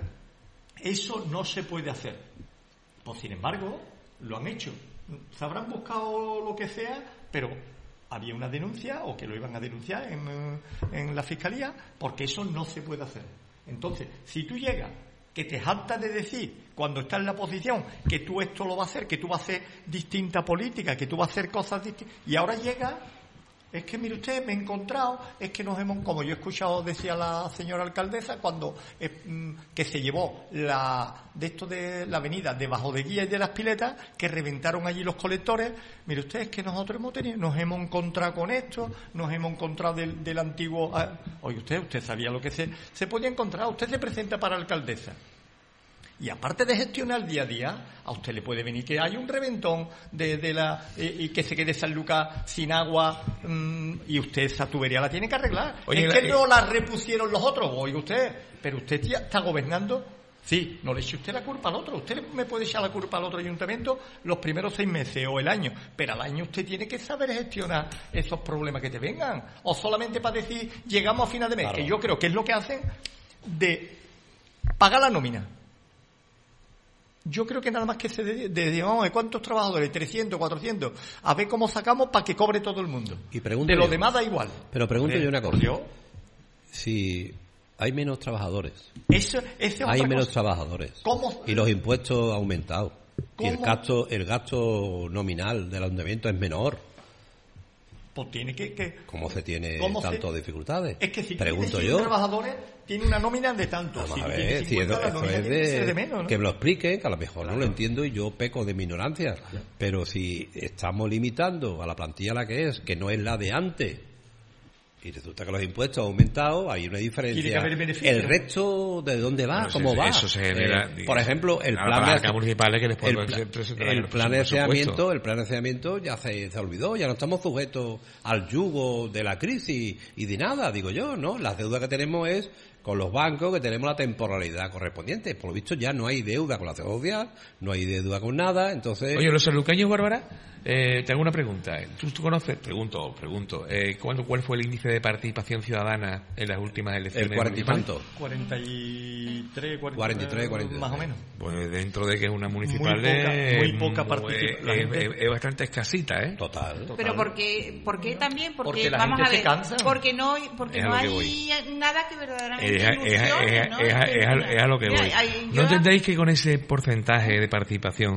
Eso no se puede hacer. Pues sin embargo, lo han hecho. Se habrán buscado lo que sea, pero había una denuncia o que lo iban a denunciar en, eh, en la fiscalía porque eso no se puede hacer. Entonces, si tú llegas que te jactas de decir cuando estás en la posición que tú esto lo vas a hacer, que tú vas a hacer distinta política, que tú vas a hacer cosas distintas, y ahora llega, es que mire usted, me he encontrado, es que nos hemos, como yo he escuchado, decía la señora alcaldesa, cuando eh, mm, que se llevó la de esto de la avenida debajo de Guía y de las Piletas, que reventaron allí los colectores, mire usted, es que nosotros hemos tenido, nos hemos encontrado con esto, nos hemos encontrado del, del antiguo, ah, oye usted, usted sabía lo que se, se podía encontrar, usted se presenta para alcaldesa. Y aparte de gestionar día a día, a usted le puede venir que hay un reventón de, de la eh, y que se quede San Lucas sin agua mmm, y usted esa tubería la tiene que arreglar. Oye, es que la, no la repusieron los otros, oiga usted, pero usted ya está gobernando. Sí, no le eche usted la culpa al otro. Usted me puede echar la culpa al otro ayuntamiento los primeros seis meses o el año, pero al año usted tiene que saber gestionar esos problemas que te vengan. O solamente para decir, llegamos a final de mes, Claro. que yo creo que es lo que hacen de pagar la nómina. Yo creo que nada más que se dedica, vamos a ver cuántos trabajadores, trescientos, cuatrocientos, a ver cómo sacamos para que cobre todo el mundo. Y pregunto de lo yo- demás da igual. Pero pregunto Hombre, yo una por cosa. Dios, Si hay menos trabajadores, eso, esa es hay otra menos cosa. trabajadores ¿Cómo? y los impuestos han aumentado y el ¿Cómo? gasto, el gasto nominal del ayuntamiento es menor. Pues tiene que... que ¿Cómo se tiene ¿Cómo se- tantas dificultades? es que si Pregunto tiene yo. cien trabajadores, tiene una nómina de tanto. Vamos si a tiene ver, si cincuenta, eso, la eso nómina es tiene que ser de, de menos, ¿no? que me lo expliquen, que a lo mejor no lo entiendo y yo peco de mi ignorancia. Pero si estamos limitando a la plantilla la que es, que no es la de antes, y resulta que los impuestos han aumentado, hay una Tiene diferencia. que haber beneficio. El resto, ¿de dónde va? Bueno, ¿Cómo se- va? eso se genera, Eh, por ejemplo, el a plan las de arcas municipales que les el, pueden pla- presentar el los plan de presupuestos. saneamiento, el plan de saneamiento ya se, se olvidó, ya no estamos sujetos al yugo de la crisis y de nada, digo yo, ¿no? Las deudas que tenemos es con los bancos, que tenemos la temporalidad correspondiente. Por lo visto ya no hay deuda con la seguridad social, no hay deuda con nada, entonces... Oye, los sanluqueños, Bárbara, eh, te hago una pregunta. ¿Tú, tú conoces? Pregunto, pregunto. Eh, ¿cuándo, ¿Cuál fue el índice de participación ciudadana en las últimas elecciones el cuarenta y municipales? tanto. cuarenta y tres, cuarenta y tres, cuarenta y tres. más o menos. Pues dentro de que es una municipal Muy poca- de- muy poca mm, participa- es- la es, gente- es- es bastante escasita, ¿eh? Total. Pero porque, ¿por qué también? Porque, Porque la vamos gente a se ver, cansa. porque no, porque Es a no lo que hay nada que verdaderamente Es a, es a- ilusione, es a- ¿no? es a- es a- es a lo que Mira, voy. hay- ¿No yo- entendéis que con ese porcentaje de participación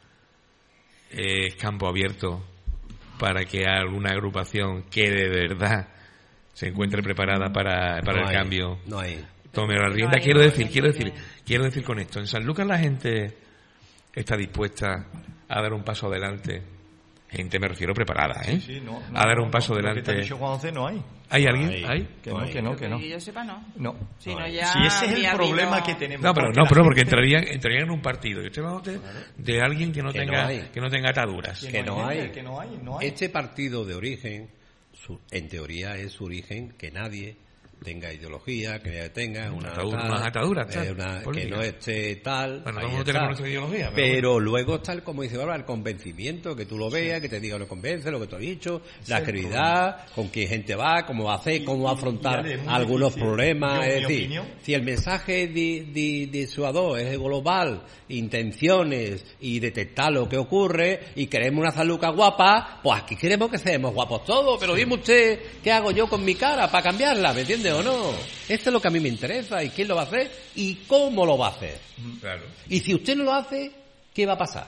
eh, es campo abierto para que alguna agrupación que de verdad se encuentre preparada para, para No el hay, cambio No hay. tome la rienda? hay, Quiero no decir, hay, quiero no decir, hay. quiero decir con esto, en San Lucas la gente está dispuesta a dar un paso adelante. Gente, me refiero preparada, ¿eh? Sí, no, no, a dar un no, paso no, lo que adelante. te ha dicho Juan José no hay. ¿Hay alguien? hay. ¿Hay? Que no, que no, que no. Que yo sepa, no. No. Si no, No, ya Si ese es el habría problema habido- que tenemos. No, pero no, la pero porque gente- entrarían, entrarían en un partido. Yo estoy hablando de, de alguien que no Que tenga no hay. que no tenga ataduras. Que no gente, hay. Que no hay, no hay. Este partido de origen, su- en teoría es su origen que nadie tenga ideología, que tenga una, Atadura, tal, unas ataduras, eh, una, que no esté tal. Bueno, ahí no está. tenemos nuestra ideología, pero, pero bueno. luego está, el, como dice Bárbara, el convencimiento, que tú lo veas, sí. que te diga lo convence, lo que tú has dicho, sí, la credibilidad, con qué gente va, cómo va a hacer, cómo va a afrontar y, y algunos difícil. problemas. Yo, es decir, opinión. si el mensaje de, de, de disuador es global, intenciones y detectar lo que ocurre, y queremos una Sanlúcar guapa, pues aquí queremos que seamos guapos todos, pero sí. dime usted qué hago yo con mi cara para cambiarla, ¿me entiende o no? Esto es lo que a mí me interesa, y quién lo va a hacer y cómo lo va a hacer. Claro. Y si usted no lo hace, ¿qué va a pasar?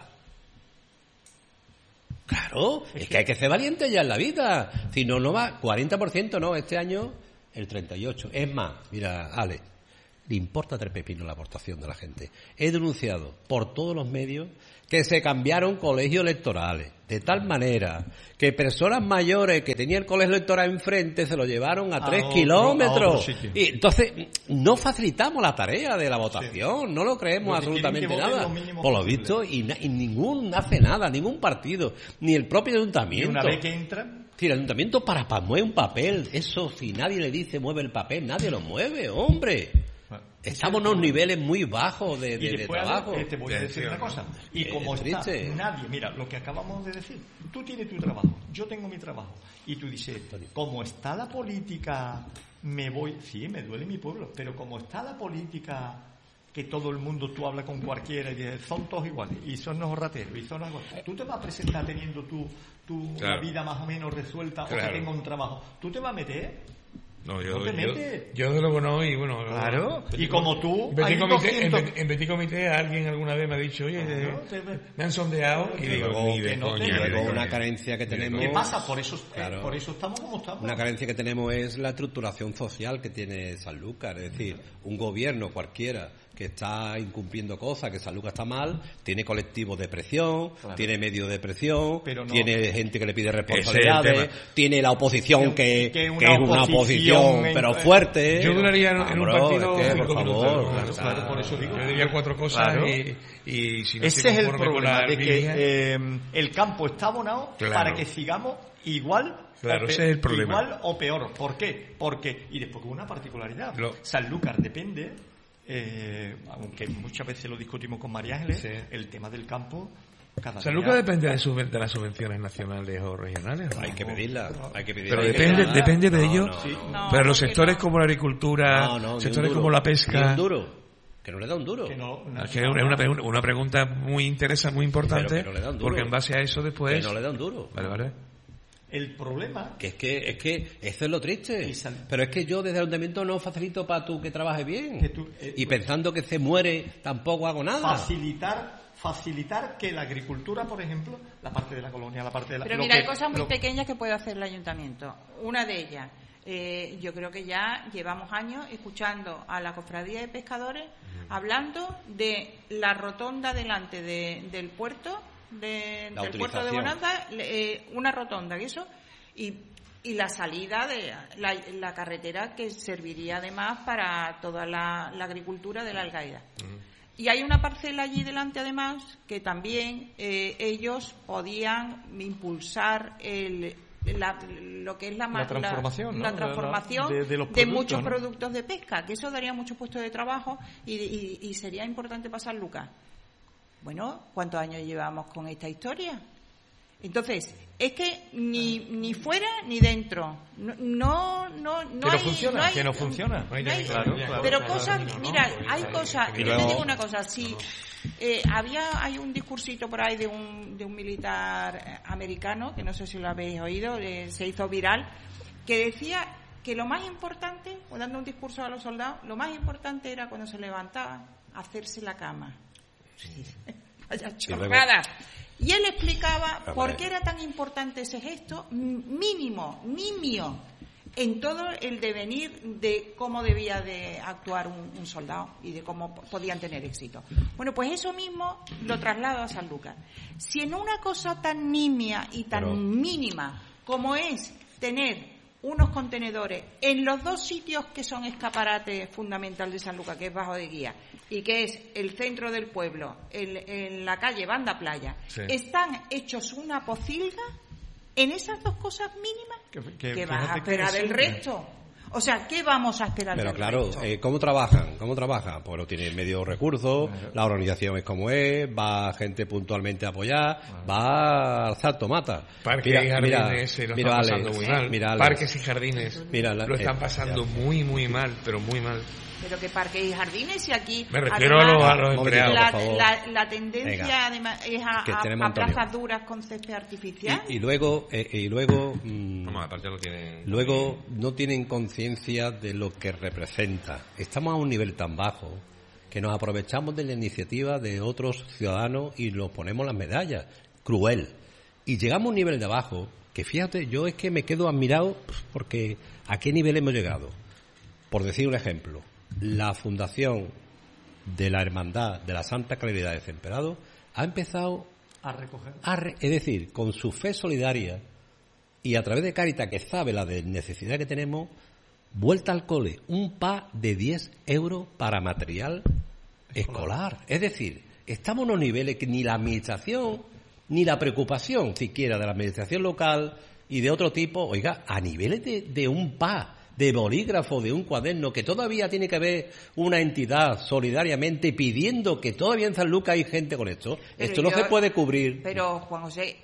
Claro, es, es que... que hay que ser valiente ya en la vida. Si no, no va, cuarenta por ciento no, este año el treinta y ocho por ciento. Es más, mira, Ale, le importa tres pepinos la aportación de la gente. He denunciado por todos los medios que se cambiaron colegios electorales, de tal manera que personas mayores que tenían el colegio electoral enfrente se lo llevaron a, a tres otro, kilómetros. A y entonces, no facilitamos la tarea de la votación, sí. no lo creemos lo absolutamente nada. Lo por lo visto, y, y ningún hace nada, ningún partido, ni el propio ayuntamiento. Y una vez que entran... Si el ayuntamiento para, para mueve un papel, eso si nadie le dice mueve el papel, nadie lo mueve, hombre. Estamos en unos niveles muy bajos de, de, de trabajo. Te voy a decir una cosa. Y como está nadie, mira, lo que acabamos de decir, tú tienes tu trabajo, yo tengo mi trabajo. Y tú dices, como está la política, me voy, sí, me duele mi pueblo, pero como está la política, que todo el mundo, tú hablas con cualquiera y dices, son todos iguales, y son los rateros, y son los iguales. Tú te vas a presentar teniendo tu, tu claro. vida más o menos resuelta, claro. o que tenga un trabajo. Tú te vas a meter... No, yo, ¿No yo, yo de luego no, y bueno... Claro, y como tú... En Petit Comité, en, en Petit Comité alguien alguna vez me ha dicho, oye, no, te, me han sondeado, y digo, ni de no coña. Y luego una carencia que tenemos... ¿Qué pasa? Por eso, claro, eh, por eso estamos como estamos. Una carencia que tenemos es la estructuración social que tiene Sanlúcar, es decir, un gobierno cualquiera que está incumpliendo cosas, que Sanlúcar está mal, tiene colectivos de presión, claro. tiene medios de presión, no. tiene gente que le pide responsabilidades, tiene la oposición que, que, una que es una oposición, en, pero fuerte. Yo duraría en, en un partido es que, por favor, minutos, claro, claro, por eso digo, yo diría cuatro cosas claro. y, y si no ese es el problema de que eh, el campo está abonado claro. para que sigamos igual Claro, o pe- ese es el problema. Igual o peor. ¿Por qué? Porque, y después con una particularidad, Lo... Sanlúcar depende, eh, aunque muchas veces lo discutimos con María Ángeles, sí. el tema del campo... Sanlúcar depende de, sub- de las subvenciones nacionales o regionales. ¿No? Hay que pedirlas, hay que Pero hay depende, que depende de no, ello. No, no, no. Pero los sectores como la agricultura, no, no, sectores como la pesca... Ni un duro. Que no le da un duro. Que no, no, es que es una, una, una pregunta muy interesante, muy importante, no porque en base a eso después... Que no le da un duro. Vale, vale. El problema... Que es que, es que eso es lo triste. Pero es que yo desde el ayuntamiento no facilito para tú que trabajes bien. Que tú, eh, y pensando que se muere, tampoco hago nada. Facilitar... facilitar que la agricultura, por ejemplo, la parte de la colonia, la parte de la... Pero mira, que, hay cosas muy lo... pequeñas que puede hacer el ayuntamiento. Una de ellas, eh, yo creo que ya llevamos años escuchando a la cofradía de pescadores mm. hablando de la rotonda delante de, del puerto, de, del puerto de Bonanza, eh, una rotonda, y eso, y, y la salida de la, la carretera que serviría además para toda la, la agricultura de la Algaida. Mm. Y hay una parcela allí delante, además, que también eh, ellos podían impulsar el, la, lo que es la, la transformación, la, ¿no? la transformación de, de, de, de muchos ¿no? productos de pesca, que eso daría muchos puestos de trabajo y, y, y sería importante pasar, Lucas. Bueno, ¿cuántos años llevamos con esta historia? Entonces, es que ni ni fuera ni dentro. No no no, no que hay, no funciona, no hay, que no funciona. No hay, claro, claro, pero claro, cosas, claro, mira, no, hay claro, cosas. claro, Yo claro, te digo una cosa, si eh, había hay un discursito por ahí de un de un militar americano que no sé si lo habéis oído, eh, se hizo viral, que decía que lo más importante, o dando un discurso a los soldados, lo más importante era cuando se levantaban hacerse la cama. Sí. Vaya chorrada. Y él explicaba por qué era tan importante ese gesto mínimo, nimio, en todo el devenir de cómo debía de actuar un, un soldado y de cómo podían tener éxito. Bueno, pues eso mismo lo traslado a Sanlúcar. Si en una cosa tan nimia y tan Pero... mínima como es tener unos contenedores en los dos sitios que son escaparate fundamental de Sanlúcar, que es Bajo de Guía y que es el centro del pueblo, el, en la calle Banda Playa, sí. están hechos una pocilga en esas dos cosas mínimas que, que, que vas a esperar del resto. O sea, ¿qué vamos a esperar? Pero del claro, resto? eh, ¿cómo trabajan? ¿Cómo trabajan? Pues no tienen medios recursos, la organización es como es, va gente puntualmente a apoyar, va a alzar tomata. Parques y jardines se lo están pasando Alex, muy mal. mira, Alex, Parques y jardines mira, la- lo están eh, pasando mira. muy, muy mal, pero muy mal. Pero que parques y jardines y aquí... Me refiero además, a los, a los Momentito, empleados. La, por favor. la, la tendencia Venga. además es a, Que a- tenemos a Antonio. plazas duras con césped artificial. Y, y luego, eh, y luego, mm, Vamos, aparte lo tienen. luego no tienen conciencia de lo que representa. Estamos a un nivel tan bajo que nos aprovechamos de la iniciativa de otros ciudadanos y nos ponemos las medallas. Cruel. Y llegamos a un nivel de abajo que, fíjate, yo es que me quedo admirado porque ¿a qué nivel hemos llegado? Por decir un ejemplo, la Fundación de la Hermandad de la Santa Claridad de Desempedrado ha empezado A recoger. a re- es decir, con su fe solidaria y a través de Cáritas, que sabe la de necesidad que tenemos, vuelta al cole, un pack de diez euros para material escolar. Es decir, estamos en unos niveles que ni la administración, ni la preocupación siquiera de la administración local y de otro tipo, oiga, a niveles de, de un pack, de bolígrafo, de un cuaderno, que todavía tiene que haber una entidad solidariamente pidiendo que todavía en San Lucas hay gente con esto. Pero Esto no yo- se puede cubrir. Pero, Juan José,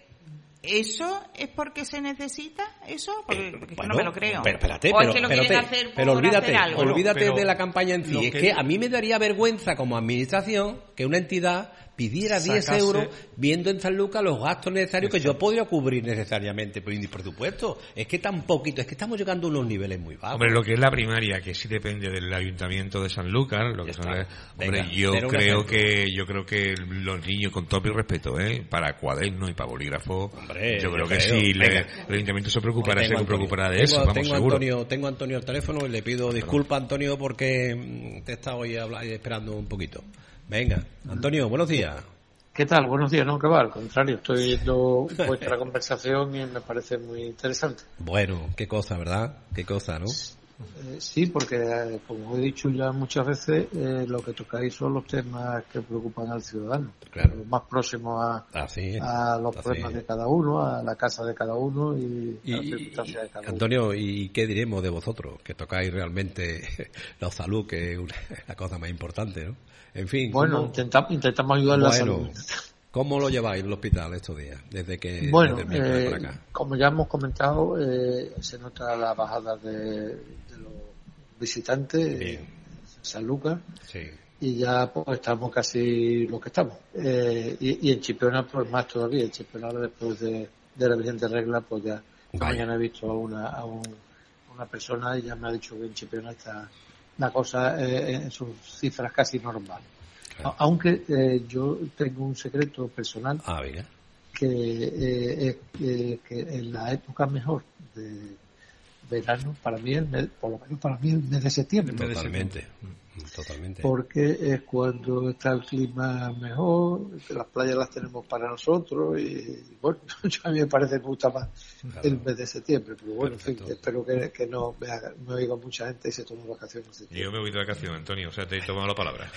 ¿eso es porque se necesita? ¿Eso? Porque, Eh, porque bueno, no me lo creo. Pero espérate, o pero, es que lo espérate, quieren hacer por pero olvídate, hacer algo. olvídate Pero de la campaña en sí. lo Es que- que a mí me daría vergüenza como administración que una entidad pidiera diez Sacase- euros viendo en San Lucas los gastos necesarios que yo podría cubrir necesariamente por por supuesto. Es que tan poquito, es que estamos llegando a unos niveles muy bajos. Hombre, lo que es la primaria, que sí depende del ayuntamiento de San Lucas, lo que Ya son, está. hombre, Venga, yo cero un creo ejemplo. que yo creo que los niños, con todo mi respeto, ¿eh? para cuadernos y para bolígrafos, Hombre, yo creo yo que creo. sí, le- Venga. el ayuntamiento se preocupará, se Tengo a Antonio. preocupará de Tengo- eso, vamos, tengo a seguro. Antonio, tengo a Antonio al teléfono y le pido disculpas, Antonio, porque mm, te he estado hoy habla- esperando un poquito. Venga, Antonio, buenos días. ¿Qué tal? Buenos días, no, que va, al contrario, estoy viendo vuestra conversación y me parece muy interesante. Bueno, qué cosa, ¿verdad? Qué cosa, ¿no? Eh, sí, porque eh, como he dicho ya muchas veces, eh, lo que tocáis son los temas que preocupan al ciudadano, Claro. los más próximos a, Así es. a los Así problemas es. de cada uno, a la casa de cada uno y, Y, a las y- circunstancias de cada uno. Antonio, ¿y qué diremos de vosotros? Que tocáis realmente la salud, que es una, la cosa más importante, ¿no? En fin. Bueno, ¿cómo, intentamos, intentamos ayudar a la bueno, salud. ¿cómo lo lleváis en el hospital estos días? Desde que Bueno, desde el miércoles eh, para acá. como ya hemos comentado, eh, se nota la bajada de, de los visitantes Bien. en San Lucas Sí. y ya pues estamos casi lo que estamos. Eh, y, y en Chipiona pues más todavía. En Chipiona ahora, después de, de la vigente regla, pues ya Vaya. mañana he visto a una, a un- una persona y ya me ha dicho que en Chipiona está la cosa eh, en sus cifras casi normales. Claro. A- Aunque eh, yo tengo un secreto personal Ah, venga. que eh, es que, que en la época mejor de verano, para mí, el mes- por lo menos para mí, el mes de septiembre, Totalmente. Totalmente. porque es cuando está el clima mejor, que las playas las tenemos para nosotros y bueno, yo a mí me parece que me gusta más Claro. el mes de septiembre, pero bueno, en fin, Perfecto. espero que, que no me, haga, me oiga mucha gente y se tome vacaciones. en septiembre. Yo me voy de vacaciones, Antonio, o sea, te he tomado la palabra.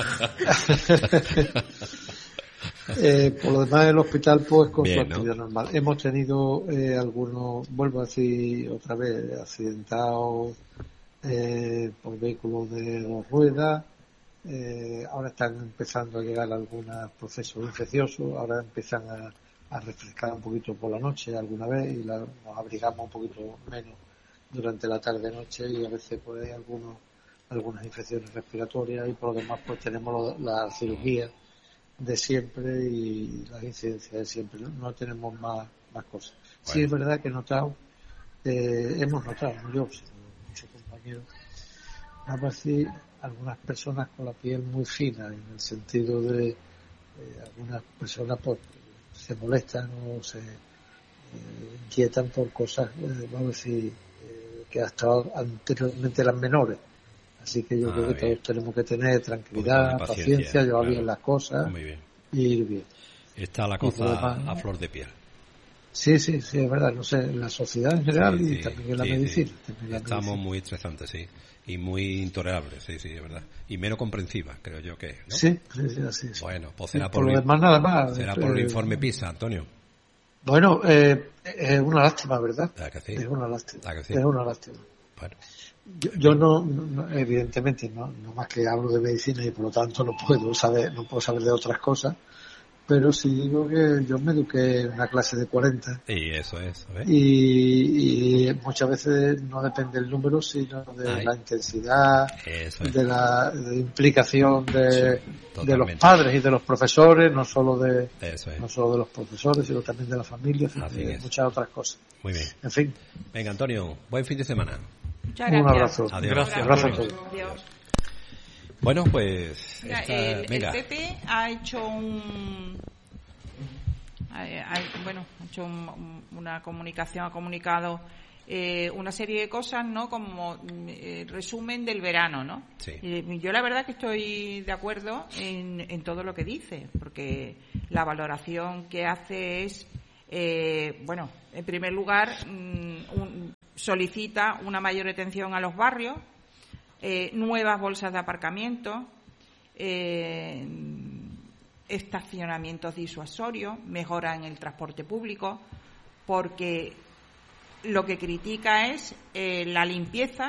Eh, por lo demás, el hospital, pues, con Bien, su ¿no? actividad normal. Hemos tenido eh, algunos, vuelvo a decir otra vez, accidentados eh, por vehículos de dos ruedas. Eh, ahora están empezando a llegar algunos procesos infecciosos. Ahora empiezan a, a refrescar un poquito por la noche alguna vez y la- nos abrigamos un poquito menos durante la tarde-noche y a veces pues hay algunos, algunas infecciones respiratorias y por lo demás pues tenemos lo- la cirugía de siempre y las incidencias de siempre, no, no tenemos más, más cosas. Sí es verdad que he notado, eh, hemos notado, no yo, sino muchos compañeros, vamos a decir, algunas personas con la piel muy fina, en el sentido de eh, algunas personas pues se molestan o se eh, inquietan por cosas, eh, vamos a decir, eh, que hasta anteriormente eran menores. Así que yo Ah, creo que bien. todos tenemos que tener Un tranquilidad, poquito de paciencia, paciencia, llevar claro. bien las cosas Muy bien. y ir bien. Está la Y por cosa lo demás, a flor de piel. Sí, sí, sí, es verdad. No sé, en la sociedad en general Sí, y sí, también en la sí, medicina. sí. también en la Estamos medicina. muy estresantes, sí. Y muy intolerables, sí, sí, es verdad. Y menos comprensivas, creo yo que, ¿no? Sí, sí, sí, así es. Bueno, pues Y será por por, lo el- demás, nada más. será Eh, por el informe PISA, Antonio. Bueno, eh, es una lástima, ¿verdad? ¿Verdad que sí? Es una lástima. ¿Verdad que sí? Es una lástima. Bueno. Yo, yo no, no, evidentemente, no, no más que hablo de medicina y por lo tanto no puedo saber, no puedo saber de otras cosas, pero sí digo que yo me eduqué en una clase de cuarenta. Y eso es, ¿ves? Y, y muchas veces no depende del número, sino de Ay. la intensidad, Eso es. de la de implicación de, Sí, de los padres y de los profesores, no solo de, Eso es. no solo de los profesores, sino también de la familia, Así de es. muchas otras cosas. Muy bien. En fin, Venga, Antonio, buen fin de semana. Muchas un gracias. abrazo. Adiós. Gracias, Un abrazo a Antonio. todos. Adiós. Bueno, pues... Mira, esta- el, el venga. P P ha hecho un... ha- ha- bueno, ha hecho un- una comunicación, ha comunicado eh, una serie de cosas, ¿no? Como eh, resumen del verano, ¿no? Sí. Y yo la verdad que estoy de acuerdo en, en todo lo que dice, porque la valoración que hace es, eh, bueno, en primer lugar, mm, un- solicita una mayor atención a los barrios, eh, nuevas bolsas de aparcamiento, eh, estacionamientos disuasorios, mejora en el transporte público, porque lo que critica es eh, la limpieza,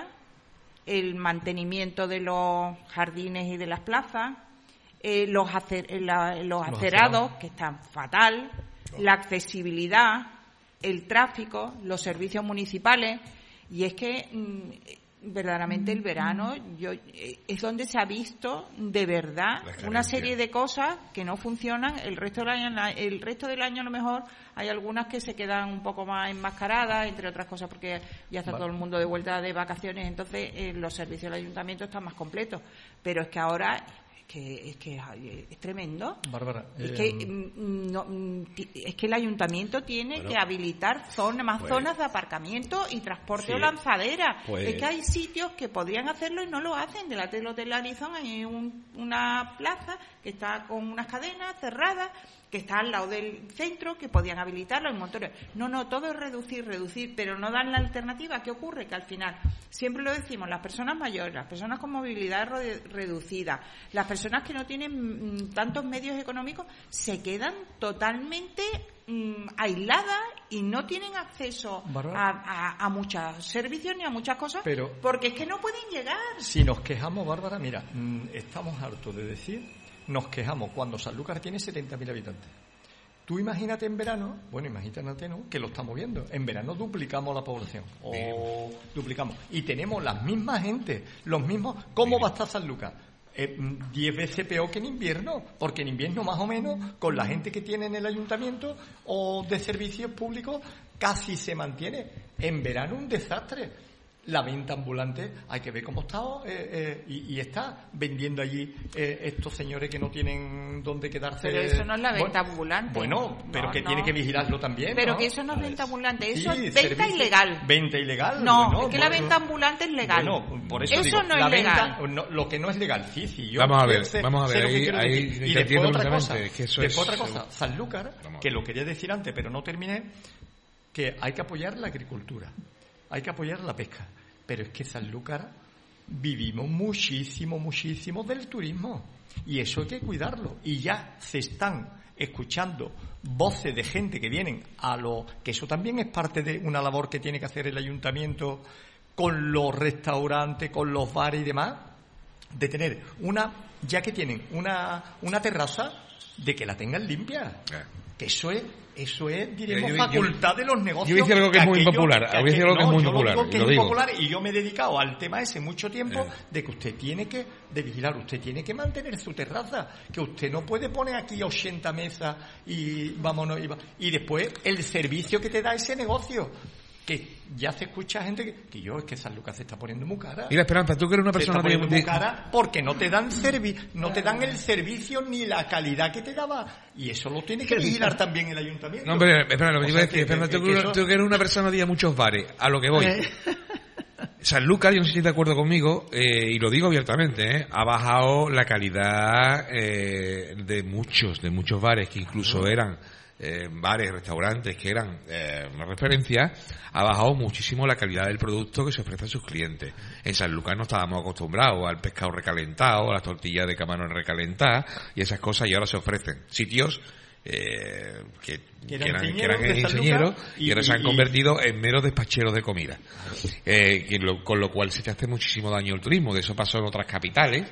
el mantenimiento de los jardines y de las plazas, eh, los, acer- eh, la- los Los acerados, acerados. que están fatal, la accesibilidad, el tráfico, los servicios municipales, y es que mm, verdaderamente el verano yo eh, es donde se ha visto de verdad La carencia. una serie de cosas que no funcionan. El resto del año, el resto del año a lo mejor hay algunas que se quedan un poco más enmascaradas, entre otras cosas porque ya está Vale. todo el mundo de vuelta de vacaciones, entonces eh, los servicios del ayuntamiento están más completos. Pero es que ahora es que es que ay, es tremendo. Bárbara, Es eh, que mm, no, mm, ti- es que el ayuntamiento tiene Bueno. que habilitar zonas, más Pues- zonas de aparcamiento y transporte Sí. o lanzadera. Pues- Es que hay sitios que podrían hacerlo y no lo hacen. Delante del Hotel Arizona hay un- una plaza que está con unas cadenas cerradas, que está al lado del centro, que podían habilitarlo en montones. No, no, todo es reducir, reducir, pero no dan la alternativa. ¿Qué ocurre? Que al final, siempre lo decimos, las personas mayores, las personas con movilidad re- reducida, las personas que no tienen mm, tantos medios económicos, se quedan totalmente mm, aisladas y no tienen acceso a, Bárbara. a, a muchos servicios ni a muchas cosas, Pero- porque es que no pueden llegar. Si nos quejamos, Bárbara, mira, mm, estamos hartos de decir, nos quejamos cuando Sanlúcar tiene setenta mil habitantes. Tú imagínate en verano, bueno, imagínate, ¿no?, que lo estamos viendo. En verano duplicamos la población, o duplicamos. Y tenemos las mismas gente, los mismos... ¿Cómo va a estar Sanlúcar? Eh, mm, diez veces peor que en invierno, porque en invierno más o menos, con la gente que tiene en el ayuntamiento o de servicios públicos, casi se mantiene. En verano un desastre. La venta ambulante, hay que ver cómo está, eh, eh, y, y está vendiendo allí eh, estos señores que no tienen dónde quedarse. Pero eso no es la venta Bueno, ambulante. Bueno, pero No, que no. tiene que vigilarlo también. Pero ¿no? que eso no es venta ambulante, eso Sí, es venta servicio- ilegal. Venta ilegal. No, bueno, es que la bueno, venta ambulante es legal. Bueno, por eso, Eso digo, no la es legal. venta, no, lo que no es legal, sí, sí. Yo Vamos a ver, sé- vamos a ver, sé lo que ahí- quiero ahí decir. te Y después entiendo otra cosa, perfectamente, es que eso después es- otra cosa, Sanlúcar, Vamos a que ver. lo quería decir antes, pero no terminé, que hay que apoyar la agricultura, hay que apoyar la pesca, pero es que Sanlúcar vivimos muchísimo, muchísimo del turismo, y eso hay que cuidarlo, y ya se están escuchando voces de gente que vienen a lo que eso también es parte de una labor que tiene que hacer el ayuntamiento con los restaurantes, con los bares y demás, de tener una, ya que tienen una, una terraza, de que la tengan limpia. Eh. Que eso es, eso es, diremos, Yo- yo- facultad de los negocios. yo voy a decir algo que es muy aquello- impopular, que voy a decir algo que es no, muy yo lo impopular, digo que lo es digo. impopular, y yo me he dedicado al tema ese mucho tiempo, Eh. de que usted tiene que de vigilar, usted tiene que mantener su terraza, que usted no puede poner aquí ochenta mesas y vámonos, y, va- y después el servicio que te da ese negocio, que ya se escucha gente que, que yo, es que Sanlúcar se está poniendo muy cara. Mira, Esperanza, tú que eres una Se está persona poniendo de, muy de- cara porque no te dan servi no te dan el servicio ni la calidad que te daba, y eso lo tiene que vigilar también el ayuntamiento. No, pero espera, lo que O te iba a sea, decir, que- Esperanza, que- tú, que que- eso- tú que eres una persona de muchos bares, a lo que voy. Sanlúcar, yo no sé si estás de acuerdo conmigo, eh, y lo digo abiertamente, eh, ha bajado la calidad eh, de muchos, de muchos bares que incluso eran eh, bares, restaurantes que eran eh, una referencia, ha bajado muchísimo la calidad del producto que se ofrece a sus clientes. En Sanlúcar no estábamos acostumbrados al pescado recalentado, a las tortillas de camarón recalentadas y esas cosas, y ahora se ofrecen sitios eh, que, que eran eran, que eran ingenieros de ingenieros Sanlúcar y, y ahora se han y- convertido en meros despacheros de comida. Eh, que lo- con lo cual se te hace muchísimo daño al turismo. De eso pasó en otras capitales.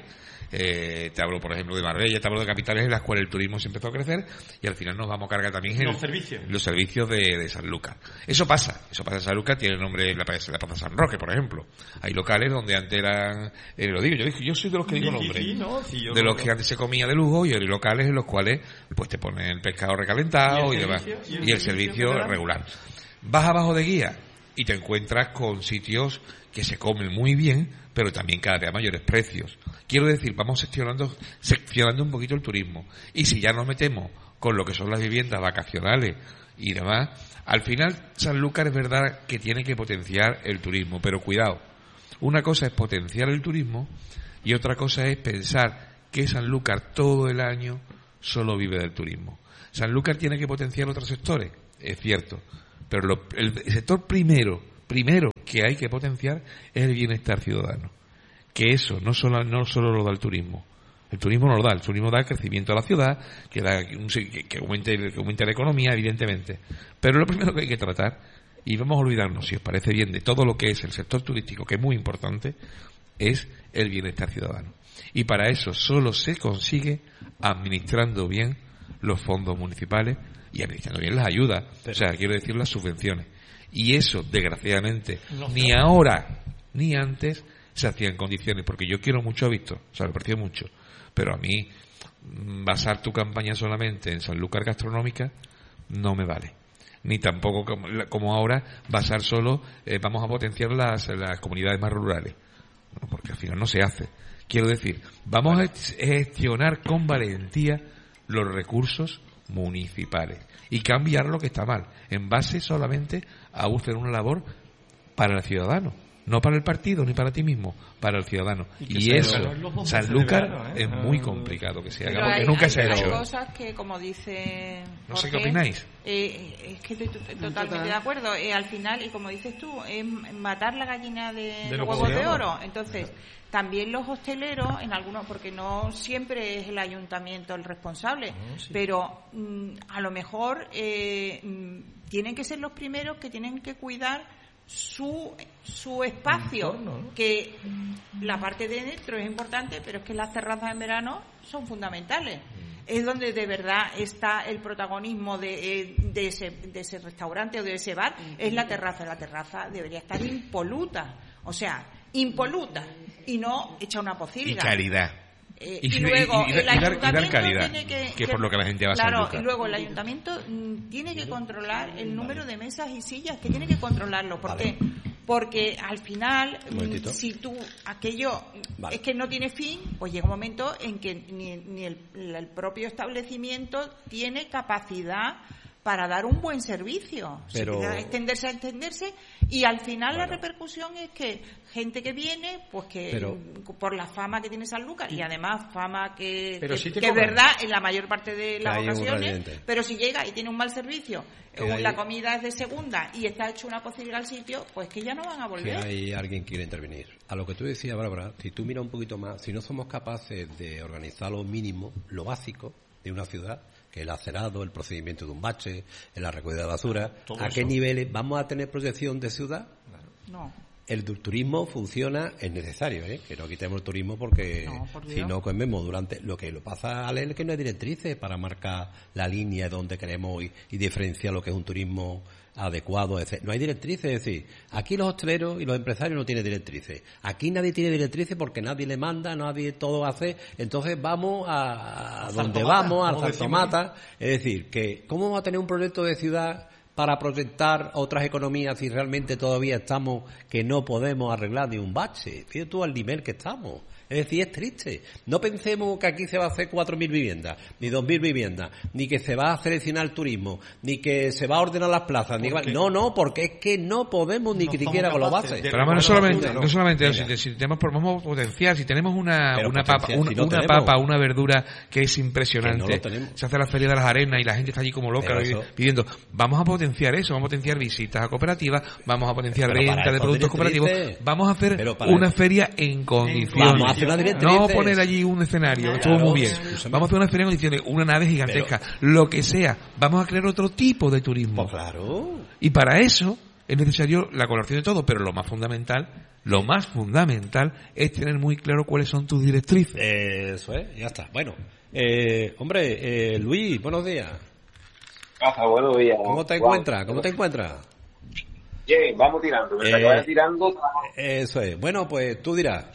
Eh, te hablo, por ejemplo, de Marbella, te hablo de capitales en las cuales el turismo se empezó a crecer y al final nos vamos a cargar también en Los servicios. los servicios de, de Sanlúcar. Eso pasa, eso pasa en Sanlúcar, tiene el nombre de la, plaza- la Plaza San Roque, por ejemplo. Hay locales donde antes eran, eh, lo digo, yo dije, yo soy de los que digo Sí, sí, nombres, sí, no, sí, yo de lo- los que antes se comía de lujo y hay locales en los cuales pues te ponen el pescado recalentado ¿Y y, el demás, servicio? y el servicio regular. Vas abajo de guía y te encuentras con sitios que se comen muy bien, pero también cada vez a mayores precios. Quiero decir, vamos seccionando, seccionando un poquito el turismo. Y si ya nos metemos con lo que son las viviendas vacacionales y demás, al final Sanlúcar es verdad que tiene que potenciar el turismo, pero cuidado, una cosa es potenciar el turismo y otra cosa es pensar que Sanlúcar todo el año solo vive del turismo. Sanlúcar tiene que potenciar otros sectores, es cierto, pero lo- el sector primero, primero que hay que potenciar es el bienestar ciudadano. Que eso no solo, no solo lo da el turismo. El turismo no lo da, el turismo da el crecimiento a la ciudad, que, da un- que, que aumente, que aumente la economía, evidentemente. Pero lo primero que hay que tratar, y vamos a olvidarnos, si os parece bien, de todo lo que es el sector turístico, que es muy importante, es el bienestar ciudadano. Y para eso solo se consigue administrando bien los fondos municipales y administrando bien las ayudas, o sea, quiero decir las subvenciones. Y eso, desgraciadamente, No ni ahora ni antes se hacía en condiciones, porque yo quiero mucho a Víctor, o sea, lo aprecio mucho, pero a mí mm, basar tu campaña solamente en Sanlúcar gastronómica no me vale. Ni tampoco como, como ahora basar solo, eh, vamos a potenciar las, las comunidades más rurales, no, porque al final no se hace. Quiero decir, vamos a gestionar con valentía los recursos municipales y cambiar lo que está mal, en base solamente a hacer una labor para el ciudadano, no para el partido ni para ti mismo, para el ciudadano. Y que Y, se eso, hagan los dos Sanlúcar, meses de verano, ¿eh? es muy complicado que se haga, Pero porque hay, nunca hay- se ha hay hecho. cosas que, como dice No sé Jorge, qué opináis. eh, es que estoy to- totalmente de acuerdo. Eh, al final, y como dices tú, es matar la gallina de, los los huevos de oro. oro. Entonces, también los hosteleros, en algunos, porque no siempre es el ayuntamiento el responsable, pero mm, a lo mejor eh, mm, tienen que ser los primeros que tienen que cuidar su su espacio, entorno, ¿no? que la parte de dentro es importante, pero es que las terrazas en verano son fundamentales. Es donde de verdad está el protagonismo de, eh, de, ese, de ese restaurante o de ese bar, es la terraza. La terraza debería estar impoluta, o sea, impoluta, y no hecha una Y pocilga. calidad. Eh, Y y, si- luego y- y- el y dar- y dar ayuntamiento calidad, tiene que, que es por lo que la gente va a claro, Sanlúcar. y luego el ayuntamiento mm, tiene que controlar el número de mesas y sillas, que tiene que controlarlo. ¿Por qué? Porque al final, Un momentito. mm, si tú aquello Vale. es que no tiene fin, pues llega un momento en que ni, ni el, el propio establecimiento tiene capacidad para dar un buen servicio. Pero- Se empieza a extenderse, a extenderse, y al final la repercusión es que gente que viene, pues que Pero- mm, por la fama que tiene Sanlúcar, y además fama que, Pero que, sí te que es cobran. verdad en la mayor parte de las hay un ocasiones, radiante. pero si llega y tiene un mal servicio, Que o hay- la comida es de segunda y está hecho una pocilga al sitio, pues que ya no van a Que volver. hay alguien que quiere intervenir. A lo que tú decías, Bárbara, si tú miras un poquito más, si no somos capaces de organizar lo mínimo, lo básico de una ciudad, que el acerado, el procedimiento de un bache, la recogida de basura, Todo ¿a eso. qué niveles vamos a tener proyección de ciudad? No. El tu- turismo funciona, es necesario, ¿eh? Que no quitemos el turismo porque No, por si Dios. no comemos durante... Lo que lo pasa, Ale, es que no hay directrices para marcar la línea de donde queremos ir y diferenciar lo que es un turismo adecuado. Es decir, no hay directrices, es decir, aquí los hosteleros y los empresarios no tienen directrices. Aquí nadie tiene directrices porque nadie le manda, nadie todo hace. Entonces vamos a, a donde Saltomata, vamos, al como decimos. saltomata. Es decir, que ¿cómo vamos a tener un proyecto de ciudad para proyectar otras economías si realmente todavía estamos que no podemos arreglar ni un bache? Fíjate tú al nivel que estamos. Es decir, es triste. No pensemos que aquí se va a hacer cuatro mil viviendas, ni dos mil viviendas, ni que se va a seleccionar el turismo, ni que se va a ordenar las plazas. Ni... ¿Por qué? No, no, porque es que no podemos ni No que somos siquiera con los capaces bases. de- Pero además, no Bueno, solamente, no, no solamente venga. eso, si, si tenemos, vamos a potenciar, si tenemos una, Pero una papa, potenciar, una, si no una tenemos. papa, una verdura que es Que no impresionante, lo tenemos. se hace la feria de las arenas y la gente está allí como loca Pero y- eso- pidiendo, vamos a potenciar eso, vamos a potenciar visitas a cooperativas, vamos a potenciar Pero para venta de eso productos directrices. cooperativos, vamos a hacer Pero para una eso- feria en condiciones. Vamos a que da directrices. No poner allí un escenario, Claro, estuvo muy bien. escúchame. Vamos a hacer una escenario diciendo una nave gigantesca, lo que sea. Vamos a crear otro tipo de turismo. Pues claro. Y para eso es necesario la colaboración de todo, pero lo más fundamental, lo más fundamental es tener muy claro cuáles son tus directrices. Eso es, ya está. Bueno, eh, hombre, eh, Luis, buenos días. Caja, buenos días. ¿Cómo te Juan. encuentras? ¿Cómo te encuentras? Bien, vamos tirando. Mientras Eh, que vaya tirando, Eso es. Bueno, pues tú dirás.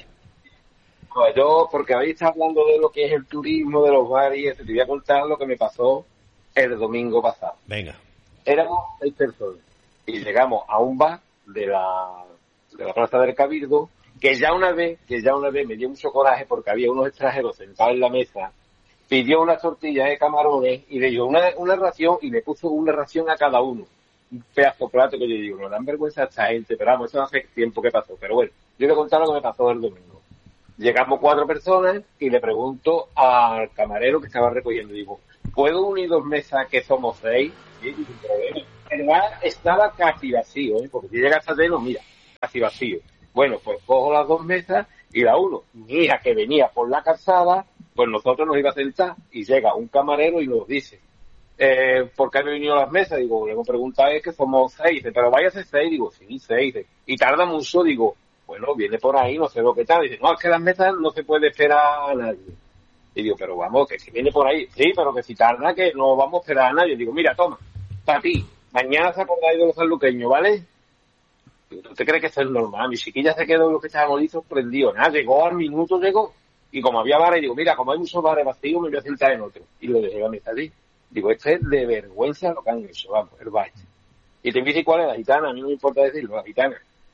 pues yo, porque habéis estado hablando de lo que es el turismo, de los bares y eso, te voy a contar lo que me pasó el domingo pasado. Venga. Éramos seis personas y llegamos a un bar de la, de la Plaza del Cabildo, que ya una vez, que ya una vez me dio mucho coraje porque había unos extranjeros sentados en la mesa, pidió unas tortillas de camarones y le dio una, una ración y le puso una ración a cada uno. Un pedazo de plato que yo digo, no dan vergüenza a esta gente, pero vamos, eso hace tiempo que pasó. Pero bueno, yo voy a contar lo que me pasó el domingo. Llegamos cuatro personas y le pregunto al camarero que estaba recogiendo, digo, ¿puedo unir dos mesas que somos seis? Sí, sin problema. El bar estaba casi vacío, ¿eh? Porque si llegas a tener, mira, casi vacío. Bueno, pues cojo las dos mesas y la uno, mira que venía por la calzada, pues nosotros nos iba a sentar y llega un camarero y nos dice, eh, ¿por qué han venido las mesas? Digo, le hemos preguntado, es que somos seis, dice, pero vaya a ser seis, digo, sí, seis, dice, y tarda mucho, digo, bueno, viene por ahí, no sé lo que tal, dice, no, es que las mesas no se puede esperar a nadie. Y digo, pero vamos, que si viene por ahí, sí, pero que si tarda, que no vamos a esperar a nadie. Digo, mira, toma, para ti, mañana se acordáis de los sanluqueños, ¿vale? ¿Tú te crees que eso es normal? Mi chiquilla se quedó lo que estábamos ahí sorprendido. Nada, llegó al minuto, llegó. Y como había bares, digo, mira, como hay muchos bares vacíos, me voy a sentar en otro. Y lo dejé a la mesa allí. Digo, esto es de vergüenza lo que han hecho, vamos, el bar. Y te dice cuál es la gitana, a mí no me importa decirlo, la gitana.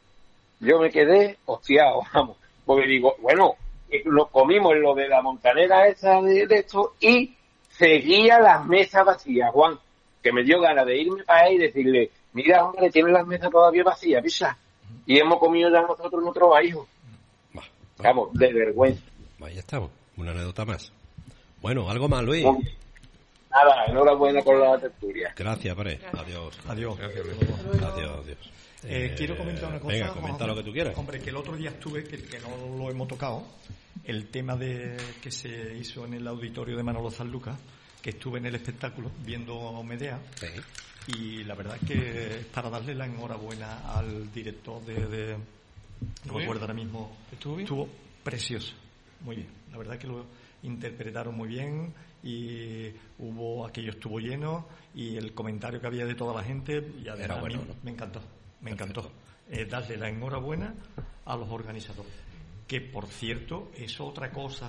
Yo me quedé hostiado, vamos. Porque digo, bueno, nos comimos en lo de la montanera esa de, de esto y seguía las mesas vacías, Juan. Que me dio ganas de irme para ahí y decirle, mira, hombre, tienen las mesas todavía vacías, pisa. Y hemos comido ya nosotros nuestro bajo. Vamos, de vergüenza. Ahí estamos, una anécdota más. Bueno, algo más, Luis. No, nada, enhorabuena por la tertulia. Gracias, Pare. Adiós. Adiós. Adiós, adiós. Eh, Eh, quiero comentar una cosa. Venga, comenta lo que tú quieras. Hombre, que el otro día estuve, que, que no lo hemos tocado, el tema de que se hizo en el auditorio de Manolo Sanlúcar, que estuve en el espectáculo viendo Medea. Sí. Y la verdad es que es para darle la enhorabuena al director de... de no recuerdo ahora mismo. ¿Estuvo bien? Estuvo precioso. Muy bien. La verdad es que lo interpretaron muy bien y hubo aquello estuvo lleno y el comentario que había de toda la gente y además Era bueno, a mí ¿no? me encantó. Me encantó. Eh, darle la enhorabuena a los organizadores. Que, por cierto, es otra cosa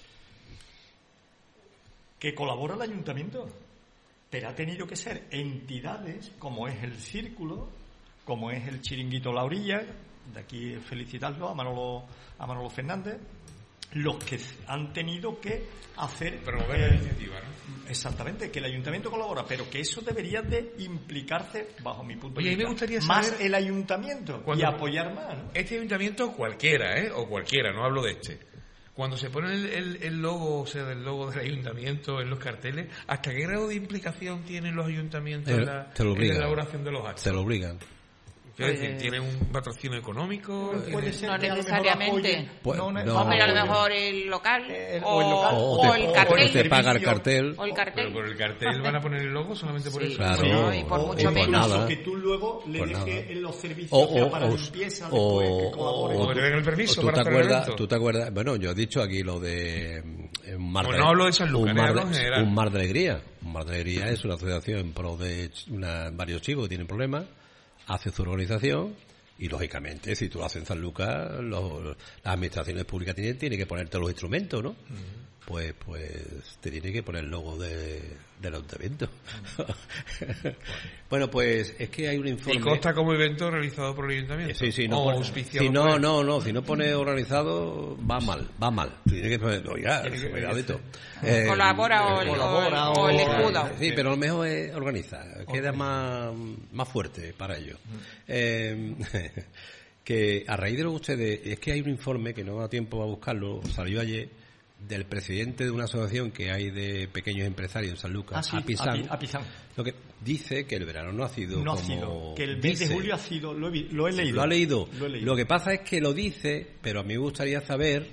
que colabora el ayuntamiento. Pero ha tenido que ser entidades como es el Círculo, como es el Chiringuito La Orilla, de aquí felicitarlo a Manolo, a Manolo Fernández, los que han tenido que hacer... Promover la iniciativa, ¿no? Exactamente, que el ayuntamiento colabora, pero que eso debería de implicarse, bajo mi punto Oye, de a mí vista, me gustaría más saber- el ayuntamiento Cuando- y apoyar más, ¿no? Este ayuntamiento cualquiera, ¿eh? O cualquiera, no hablo de este. Cuando se pone el, el, el logo, o sea, el logo del ayuntamiento en los carteles, ¿hasta qué grado de implicación tienen los ayuntamientos Eh, en, la, te lo en la obligan. elaboración de los actos? Se lo obligan. Quiero decir, ¿tienen un patrocinio económico? Puede ¿Tienen- ser No que a lo mejor necesariamente. apoyen- Pues, no, no. Hombre, a lo apoyen. mejor el local, El- o, o el local, o te, el o cartel. te paga el cartel. O el cartel. Pero por el cartel van a poner el logo solamente por Sí, eso. Claro. no, y por O- mucho o por menos. nada. que tú luego le Por dejes nada. en los servicios O, o sea, o, para o, limpieza o- después que colabore. o- que te den el permiso tú para te hacer el acuerdas, evento. tú te acuerdas, bueno, yo he dicho aquí lo de mm, un mar Pues de, no hablo de Sanlúcar, un mar hablo de, en general. un mar de alegría. Un mar de alegría es una asociación en pro de ch- una, varios chicos que tienen problemas, hace su organización y lógicamente si tú lo haces en San Lucas, los- las administraciones públicas tienen, tienen que ponerte los instrumentos, ¿no? Pues pues te tiene que poner el logo de, del ayuntamiento. Bueno, pues es que hay un informe. Y consta como evento realizado por el ayuntamiento. Sí, sí, no, o pone- auspiciado si por no, él. no, no, si no pone organizado, va mal, va mal. Tiene que poner, oiga, Tiene que- cuidadito. Eh, Colabora o el, colabora o el o- escudo. Sí, pero lo mejor es organizar, queda más, más fuerte para ello. Eh, que a raíz de lo que ustedes, es que hay un informe que no da tiempo a buscarlo, salió ayer, del presidente de una asociación que hay de pequeños empresarios en San Lucas, Ah, sí, Apizán, Api- Apizán. lo que dice que el verano no ha sido No ha como sido. Que el mes de dice. julio ha sido. Lo he, vi- lo he leído. Lo ha leído. Lo he leído. Lo que pasa es que lo dice, pero a mí me gustaría saber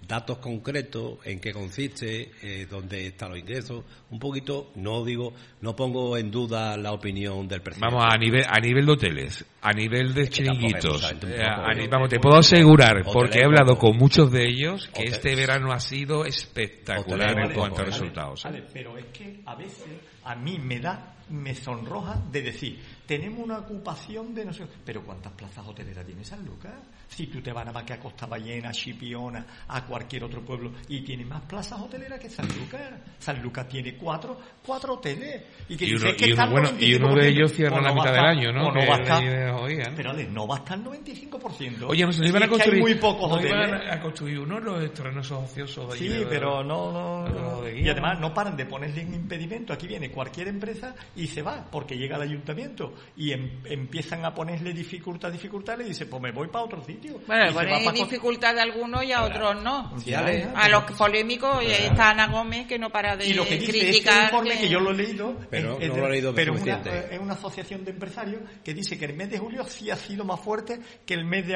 datos concretos, en qué consiste, eh, dónde están los ingresos, un poquito, no digo, no pongo en duda la opinión del presidente. Vamos, a nivel a nivel de hoteles, a nivel de Es que tampoco chiringuitos, es, tampoco eh, a- es. a- vamos, te puedo asegurar, Hotelero, porque he hablado poco. con muchos de ellos, que Hotel- este verano ha sido espectacular Hotelero, en cuanto a poco. resultados. ¿eh? Vale, pero es que a veces a mí me da, me sonroja de decir, tenemos una ocupación de no sé, pero ¿cuántas plazas hoteleras tiene Sanlúcar? Si tú te vas a que a Costa Ballena, a Chipiona, a cualquier otro pueblo, y tiene más plazas hoteleras que Sanlúcar. Sanlúcar tiene cuatro, cuatro hoteles. Y, que Y uno, dices que y uno, está al bueno, y uno de ellos cierra o la no mitad va a del estar- año, ¿no? o no Que va a es estar- la idea, oigan. Pero Ale, no va a estar el noventa y cinco por ciento. Oye, no se nos Si iban a es que construir, hay muy pocos nos hoteles. iban a construir uno los terrenos ociosos de allí Sí, de- pero no, no, pero no. de Y guía. además no paran de ponerle un impedimento. Aquí viene cualquier empresa y se va, porque llega al ayuntamiento y em- empiezan a ponerle dificultad, dificultad, le dice, pues me voy para otro sitio. Bueno, Y se va ponen pa' dificultad a algunos y a otros no. Sí, Ale. A los polémicos, y ahí está Ana Gómez, que no para de Y lo que dice criticar. este informe, que... que- yo lo he leído, Pero es, es no de- lo he leído pero una, suficiente. es una asociación de empresarios que dice que el mes de julio sí ha sido más fuerte que el mes de